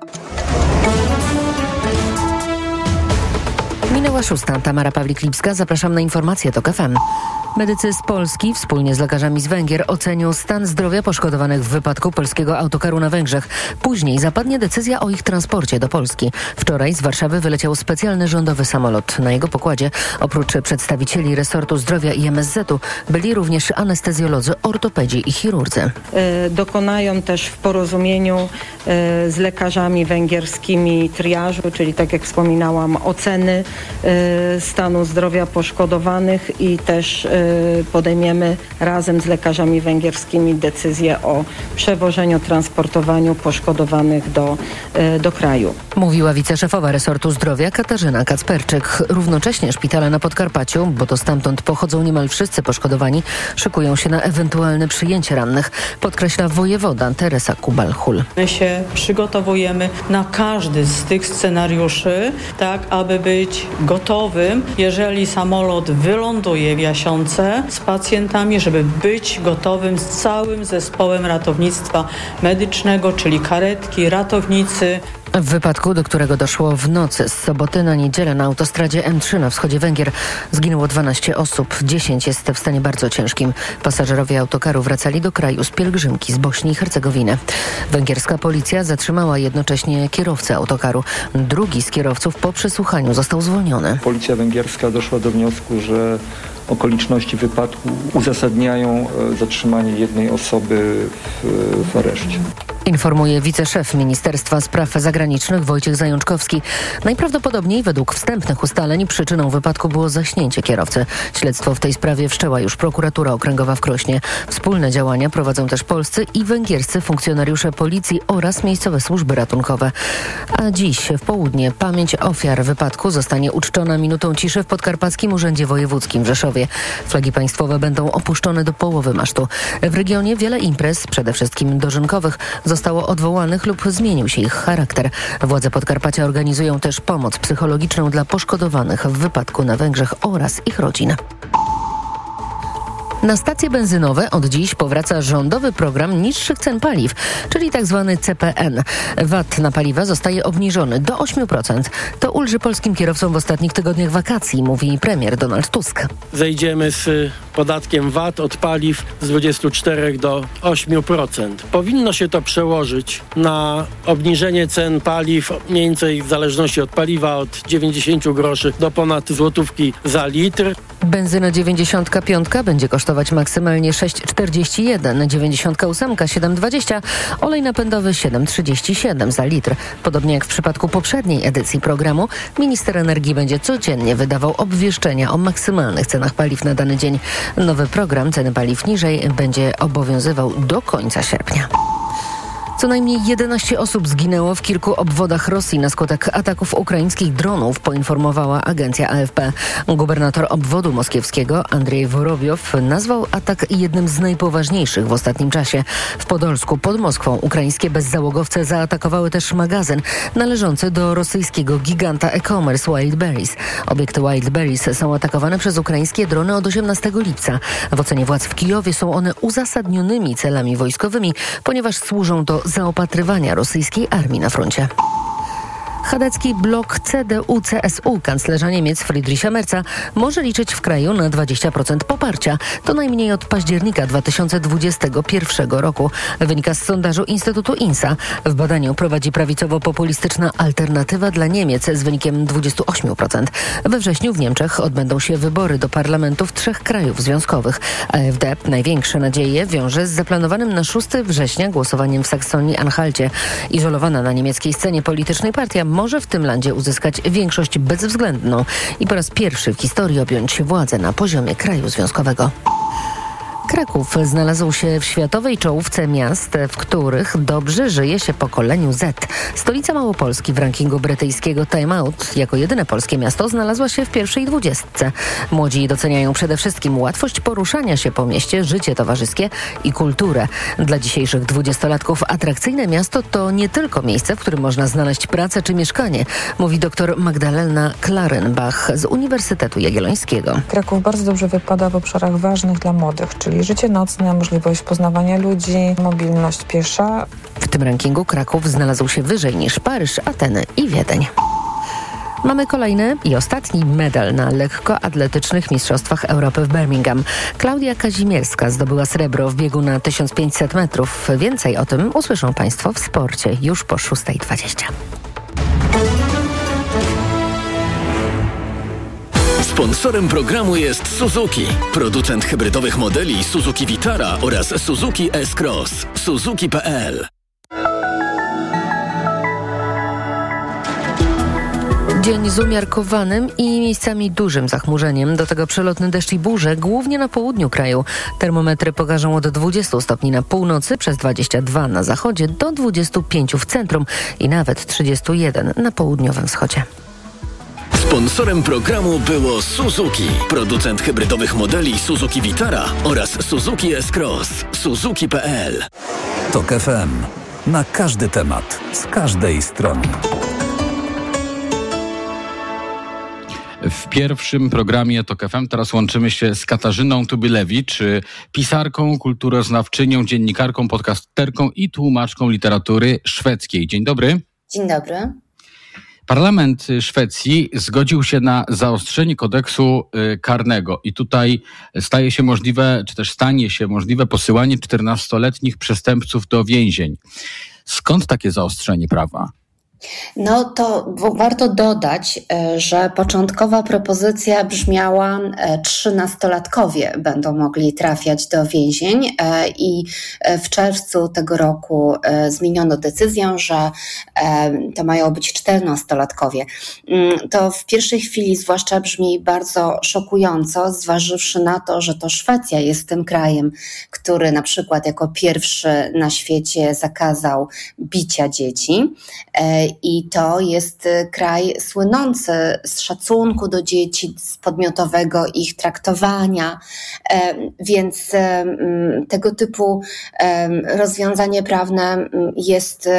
Minęła 6. Tamara Pawlik-Lipska. Zapraszam na informacje TOK FM. Medycy z Polski wspólnie z lekarzami z Węgier ocenią stan zdrowia poszkodowanych w wypadku polskiego autokaru na Węgrzech. Później zapadnie decyzja o ich transporcie do Polski. Wczoraj z Warszawy wyleciał specjalny rządowy samolot. Na jego pokładzie oprócz przedstawicieli resortu zdrowia i MSZ-u byli również anestezjolodzy, ortopedzi i chirurdzy. Dokonają też w porozumieniu z lekarzami węgierskimi triażu, czyli tak jak wspominałam, oceny stanu zdrowia poszkodowanych i też podejmiemy razem z lekarzami węgierskimi decyzję o przewożeniu, transportowaniu poszkodowanych do kraju. Mówiła wiceszefowa resortu zdrowia Katarzyna Kacperczyk. Równocześnie szpitale na Podkarpaciu, bo to stamtąd pochodzą niemal wszyscy poszkodowani, szykują się na ewentualne przyjęcie rannych, podkreśla wojewoda Teresa Kubal-Hul. My się przygotowujemy na każdy z tych scenariuszy, tak aby być gotowym, jeżeli samolot wyląduje w Jasionce z pacjentami, żeby być gotowym z całym zespołem ratownictwa medycznego, czyli karetki, ratownicy. W wypadku, do którego doszło w nocy z soboty na niedzielę na autostradzie M3 na wschodzie Węgier, zginęło 12 osób. 10 jest w stanie bardzo ciężkim. Pasażerowie autokaru wracali do kraju z pielgrzymki z Bośni i Hercegowiny. Węgierska policja zatrzymała jednocześnie kierowcę autokaru. Drugi z kierowców po przesłuchaniu został zwolniony. Policja węgierska doszła do wniosku, że okoliczności wypadku uzasadniają zatrzymanie jednej osoby w areszcie. Informuje wiceszef Ministerstwa Spraw Zagranicznych Wojciech Zajączkowski. Najprawdopodobniej według wstępnych ustaleń przyczyną wypadku było zaśnięcie kierowcy. Śledztwo w tej sprawie wszczęła już prokuratura okręgowa w Krośnie. Wspólne działania prowadzą też polscy i węgierscy funkcjonariusze policji oraz miejscowe służby ratunkowe. A dziś w południe pamięć ofiar wypadku zostanie uczczona minutą ciszy w Podkarpackim Urzędzie Wojewódzkim w Rzeszowie. Flagi państwowe będą opuszczone do połowy masztu. W regionie wiele imprez, przede wszystkim dożynkowych, zostało odwołanych lub zmienił się ich charakter. Władze Podkarpacia organizują też pomoc psychologiczną dla poszkodowanych w wypadku na Węgrzech oraz ich rodzin. Na stacje benzynowe od dziś powraca rządowy program niższych cen paliw, czyli tzw. CPN. VAT na paliwa zostaje obniżony do 8%. To ulży polskim kierowcom w ostatnich tygodniach wakacji, mówi premier Donald Tusk. Zejdziemy z podatkiem VAT od paliw z 24 do 8%. Powinno się to przełożyć na obniżenie cen paliw mniej więcej w zależności od paliwa od 90 groszy do ponad złotówki za litr. Benzyna 95 będzie kosztować maksymalnie 6,41, 98 7,20, olej napędowy 7,37 za litr. Podobnie jak w przypadku poprzedniej edycji programu, minister energii będzie codziennie wydawał obwieszczenia o maksymalnych cenach paliw na dany dzień. Nowy program Ceny paliw niżej będzie obowiązywał do końca sierpnia. Co najmniej 11 osób zginęło w kilku obwodach Rosji na skutek ataków ukraińskich dronów, poinformowała agencja AFP. Gubernator obwodu moskiewskiego Andrzej Worobiow nazwał atak jednym z najpoważniejszych w ostatnim czasie. W Podolsku pod Moskwą ukraińskie bezzałogowce zaatakowały też magazyn należący do rosyjskiego giganta e-commerce Wildberries. Obiekty Wildberries są atakowane przez ukraińskie drony od 18 lipca. W ocenie władz w Kijowie są one uzasadnionymi celami wojskowymi, ponieważ służą do zaopatrywania rosyjskiej armii na froncie. Chadecki blok CDU-CSU kanclerza Niemiec Friedricha Merza może liczyć w kraju na 20% poparcia. To najmniej od października 2021 roku. Wynika z sondażu Instytutu INSA. W badaniu prowadzi prawicowo-populistyczna Alternatywa dla Niemiec z wynikiem 28%. We wrześniu w Niemczech odbędą się wybory do parlamentów 3 krajów związkowych. AfD największe nadzieje wiąże z zaplanowanym na 6 września głosowaniem w Saksonii-Anhalcie. Izolowana na niemieckiej scenie politycznej partia może w tym landzie uzyskać większość bezwzględną i po raz pierwszy w historii objąć władzę na poziomie kraju związkowego. Kraków znalazł się w światowej czołówce miast, w których dobrze żyje się pokoleniu Z. Stolica Małopolski w rankingu brytyjskiego Time Out jako jedyne polskie miasto znalazła się w pierwszej 20. Młodzi doceniają przede wszystkim łatwość poruszania się po mieście, życie towarzyskie i kulturę. Dla dzisiejszych 20-latków atrakcyjne miasto to nie tylko miejsce, w którym można znaleźć pracę czy mieszkanie, mówi dr Magdalena Klarenbach z Uniwersytetu Jagiellońskiego. Kraków bardzo dobrze wypada w obszarach ważnych dla młodych, czyli życie nocne, możliwość poznawania ludzi, mobilność piesza. W tym rankingu Kraków znalazł się wyżej niż Paryż, Ateny i Wiedeń. Mamy kolejny i ostatni medal na lekkoatletycznych Mistrzostwach Europy w Birmingham. Klaudia Kazimierska zdobyła srebro w biegu na 1500 metrów. Więcej o tym usłyszą Państwo w sporcie już po 6:20. Sponsorem programu jest Suzuki, producent hybrydowych modeli Suzuki Vitara oraz Suzuki S-Cross. Suzuki.pl. Dzień z umiarkowanym i miejscami dużym zachmurzeniem. Do tego przelotny deszcz i burze, głównie na południu kraju. Termometry pokażą od 20 stopni na północy, przez 22 na zachodzie, do 25 w centrum i nawet 31 na południowym wschodzie. Sponsorem programu było Suzuki, producent hybrydowych modeli Suzuki Vitara oraz Suzuki S-Cross. Suzuki.pl. TOK FM. Na każdy temat, z każdej strony. W pierwszym programie TOK FM teraz łączymy się z Katarzyną Tubylewicz, pisarką, kulturoznawczynią, dziennikarką, podcasterką i tłumaczką literatury szwedzkiej. Dzień dobry. Dzień dobry. Parlament Szwecji zgodził się na zaostrzenie kodeksu karnego i tutaj staje się możliwe, czy też stanie się możliwe posyłanie 14-letnich przestępców do więzień. Skąd takie zaostrzenie prawa? No to warto dodać, że początkowa propozycja brzmiała 13-latkowie będą mogli trafiać do więzień i w czerwcu tego roku zmieniono decyzję, że to mają być 14-latkowie. To w pierwszej chwili zwłaszcza brzmi bardzo szokująco, zważywszy na to, że to Szwecja jest tym krajem, który na przykład jako pierwszy na świecie zakazał bicia dzieci. I to jest kraj słynący z szacunku do dzieci, z podmiotowego ich traktowania, więc tego typu rozwiązanie prawne jest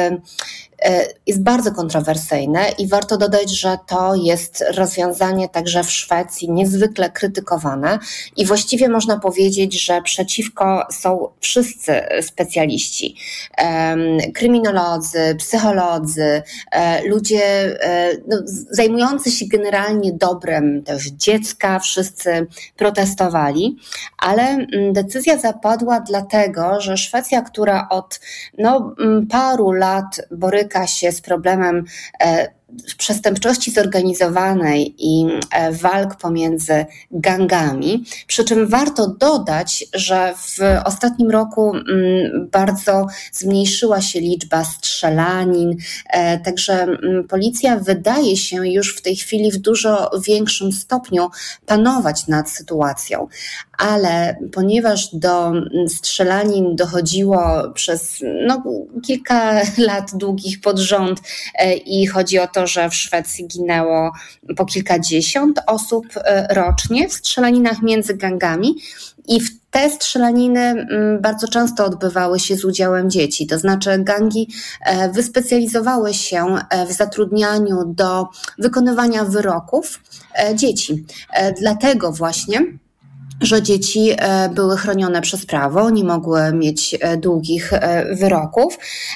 bardzo kontrowersyjne i warto dodać, że to jest rozwiązanie także w Szwecji niezwykle krytykowane i właściwie można powiedzieć, że przeciwko są wszyscy specjaliści, kryminolodzy, psycholodzy, ludzie zajmujący się generalnie dobrem też dziecka, wszyscy protestowali, ale decyzja zapadła dlatego, że Szwecja, która od paru lat boryka się z problemem przestępczości zorganizowanej i walk pomiędzy gangami, przy czym warto dodać, że w ostatnim roku bardzo zmniejszyła się liczba strzelanin, także policja wydaje się już w tej chwili w dużo większym stopniu panować nad sytuacją, ale ponieważ do strzelanin dochodziło przez kilka lat długich pod rząd i chodzi o to, że w Szwecji ginęło po kilkadziesiąt osób rocznie w strzelaninach między gangami i w te strzelaniny bardzo często odbywały się z udziałem dzieci, to znaczy gangi wyspecjalizowały się w zatrudnianiu do wykonywania wyroków dzieci. Dlatego właśnie, że dzieci były chronione przez prawo, nie mogły mieć długich wyroków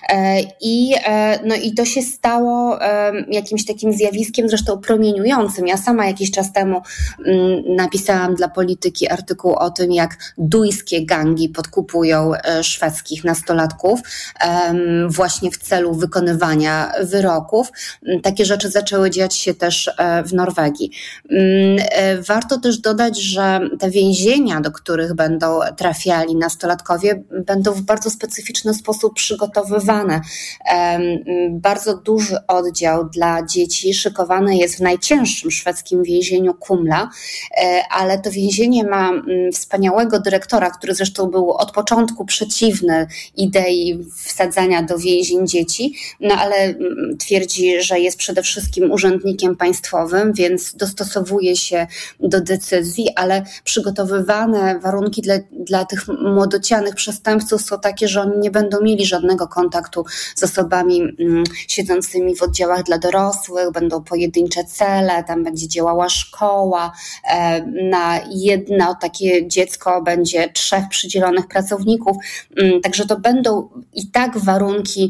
i to się stało jakimś takim zjawiskiem zresztą promieniującym. Ja sama jakiś czas temu napisałam dla Polityki artykuł o tym, jak duńskie gangi podkupują szwedzkich nastolatków właśnie w celu wykonywania wyroków. Takie rzeczy zaczęły dziać się też w Norwegii. Warto też dodać, że te więzienia więzienia, do których będą trafiali nastolatkowie, będą w bardzo specyficzny sposób przygotowywane. Bardzo duży oddział dla dzieci szykowany jest w najcięższym szwedzkim więzieniu Kumla, ale to więzienie ma wspaniałego dyrektora, który zresztą był od początku przeciwny idei wsadzania do więzień dzieci, no ale twierdzi, że jest przede wszystkim urzędnikiem państwowym, więc dostosowuje się do decyzji, ale przygotowywane warunki dla tych młodocianych przestępców są takie, że oni nie będą mieli żadnego kontaktu z osobami siedzącymi w oddziałach dla dorosłych, będą pojedyncze cele, tam będzie działała szkoła, na jedno takie dziecko będzie 3 przydzielonych pracowników, także to będą i tak warunki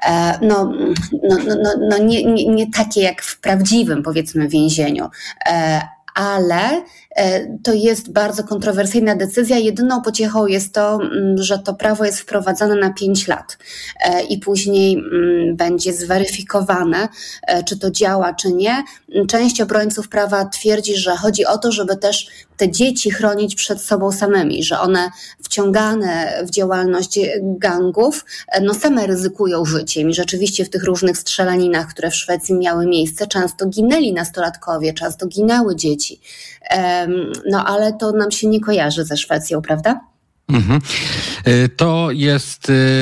nie takie jak w prawdziwym, powiedzmy, więzieniu, ale to jest bardzo kontrowersyjna decyzja. Jedyną pociechą jest to, że to prawo jest wprowadzane na 5 lat i później będzie zweryfikowane, czy to działa, czy nie. Część obrońców prawa twierdzi, że chodzi o to, żeby też te dzieci chronić przed sobą samymi, że one wciągane w działalność gangów, same ryzykują życiem i rzeczywiście w tych różnych strzelaninach, które w Szwecji miały miejsce, często ginęli nastolatkowie, często ginęły dzieci. Ale to nam się nie kojarzy ze Szwecją, prawda? To jest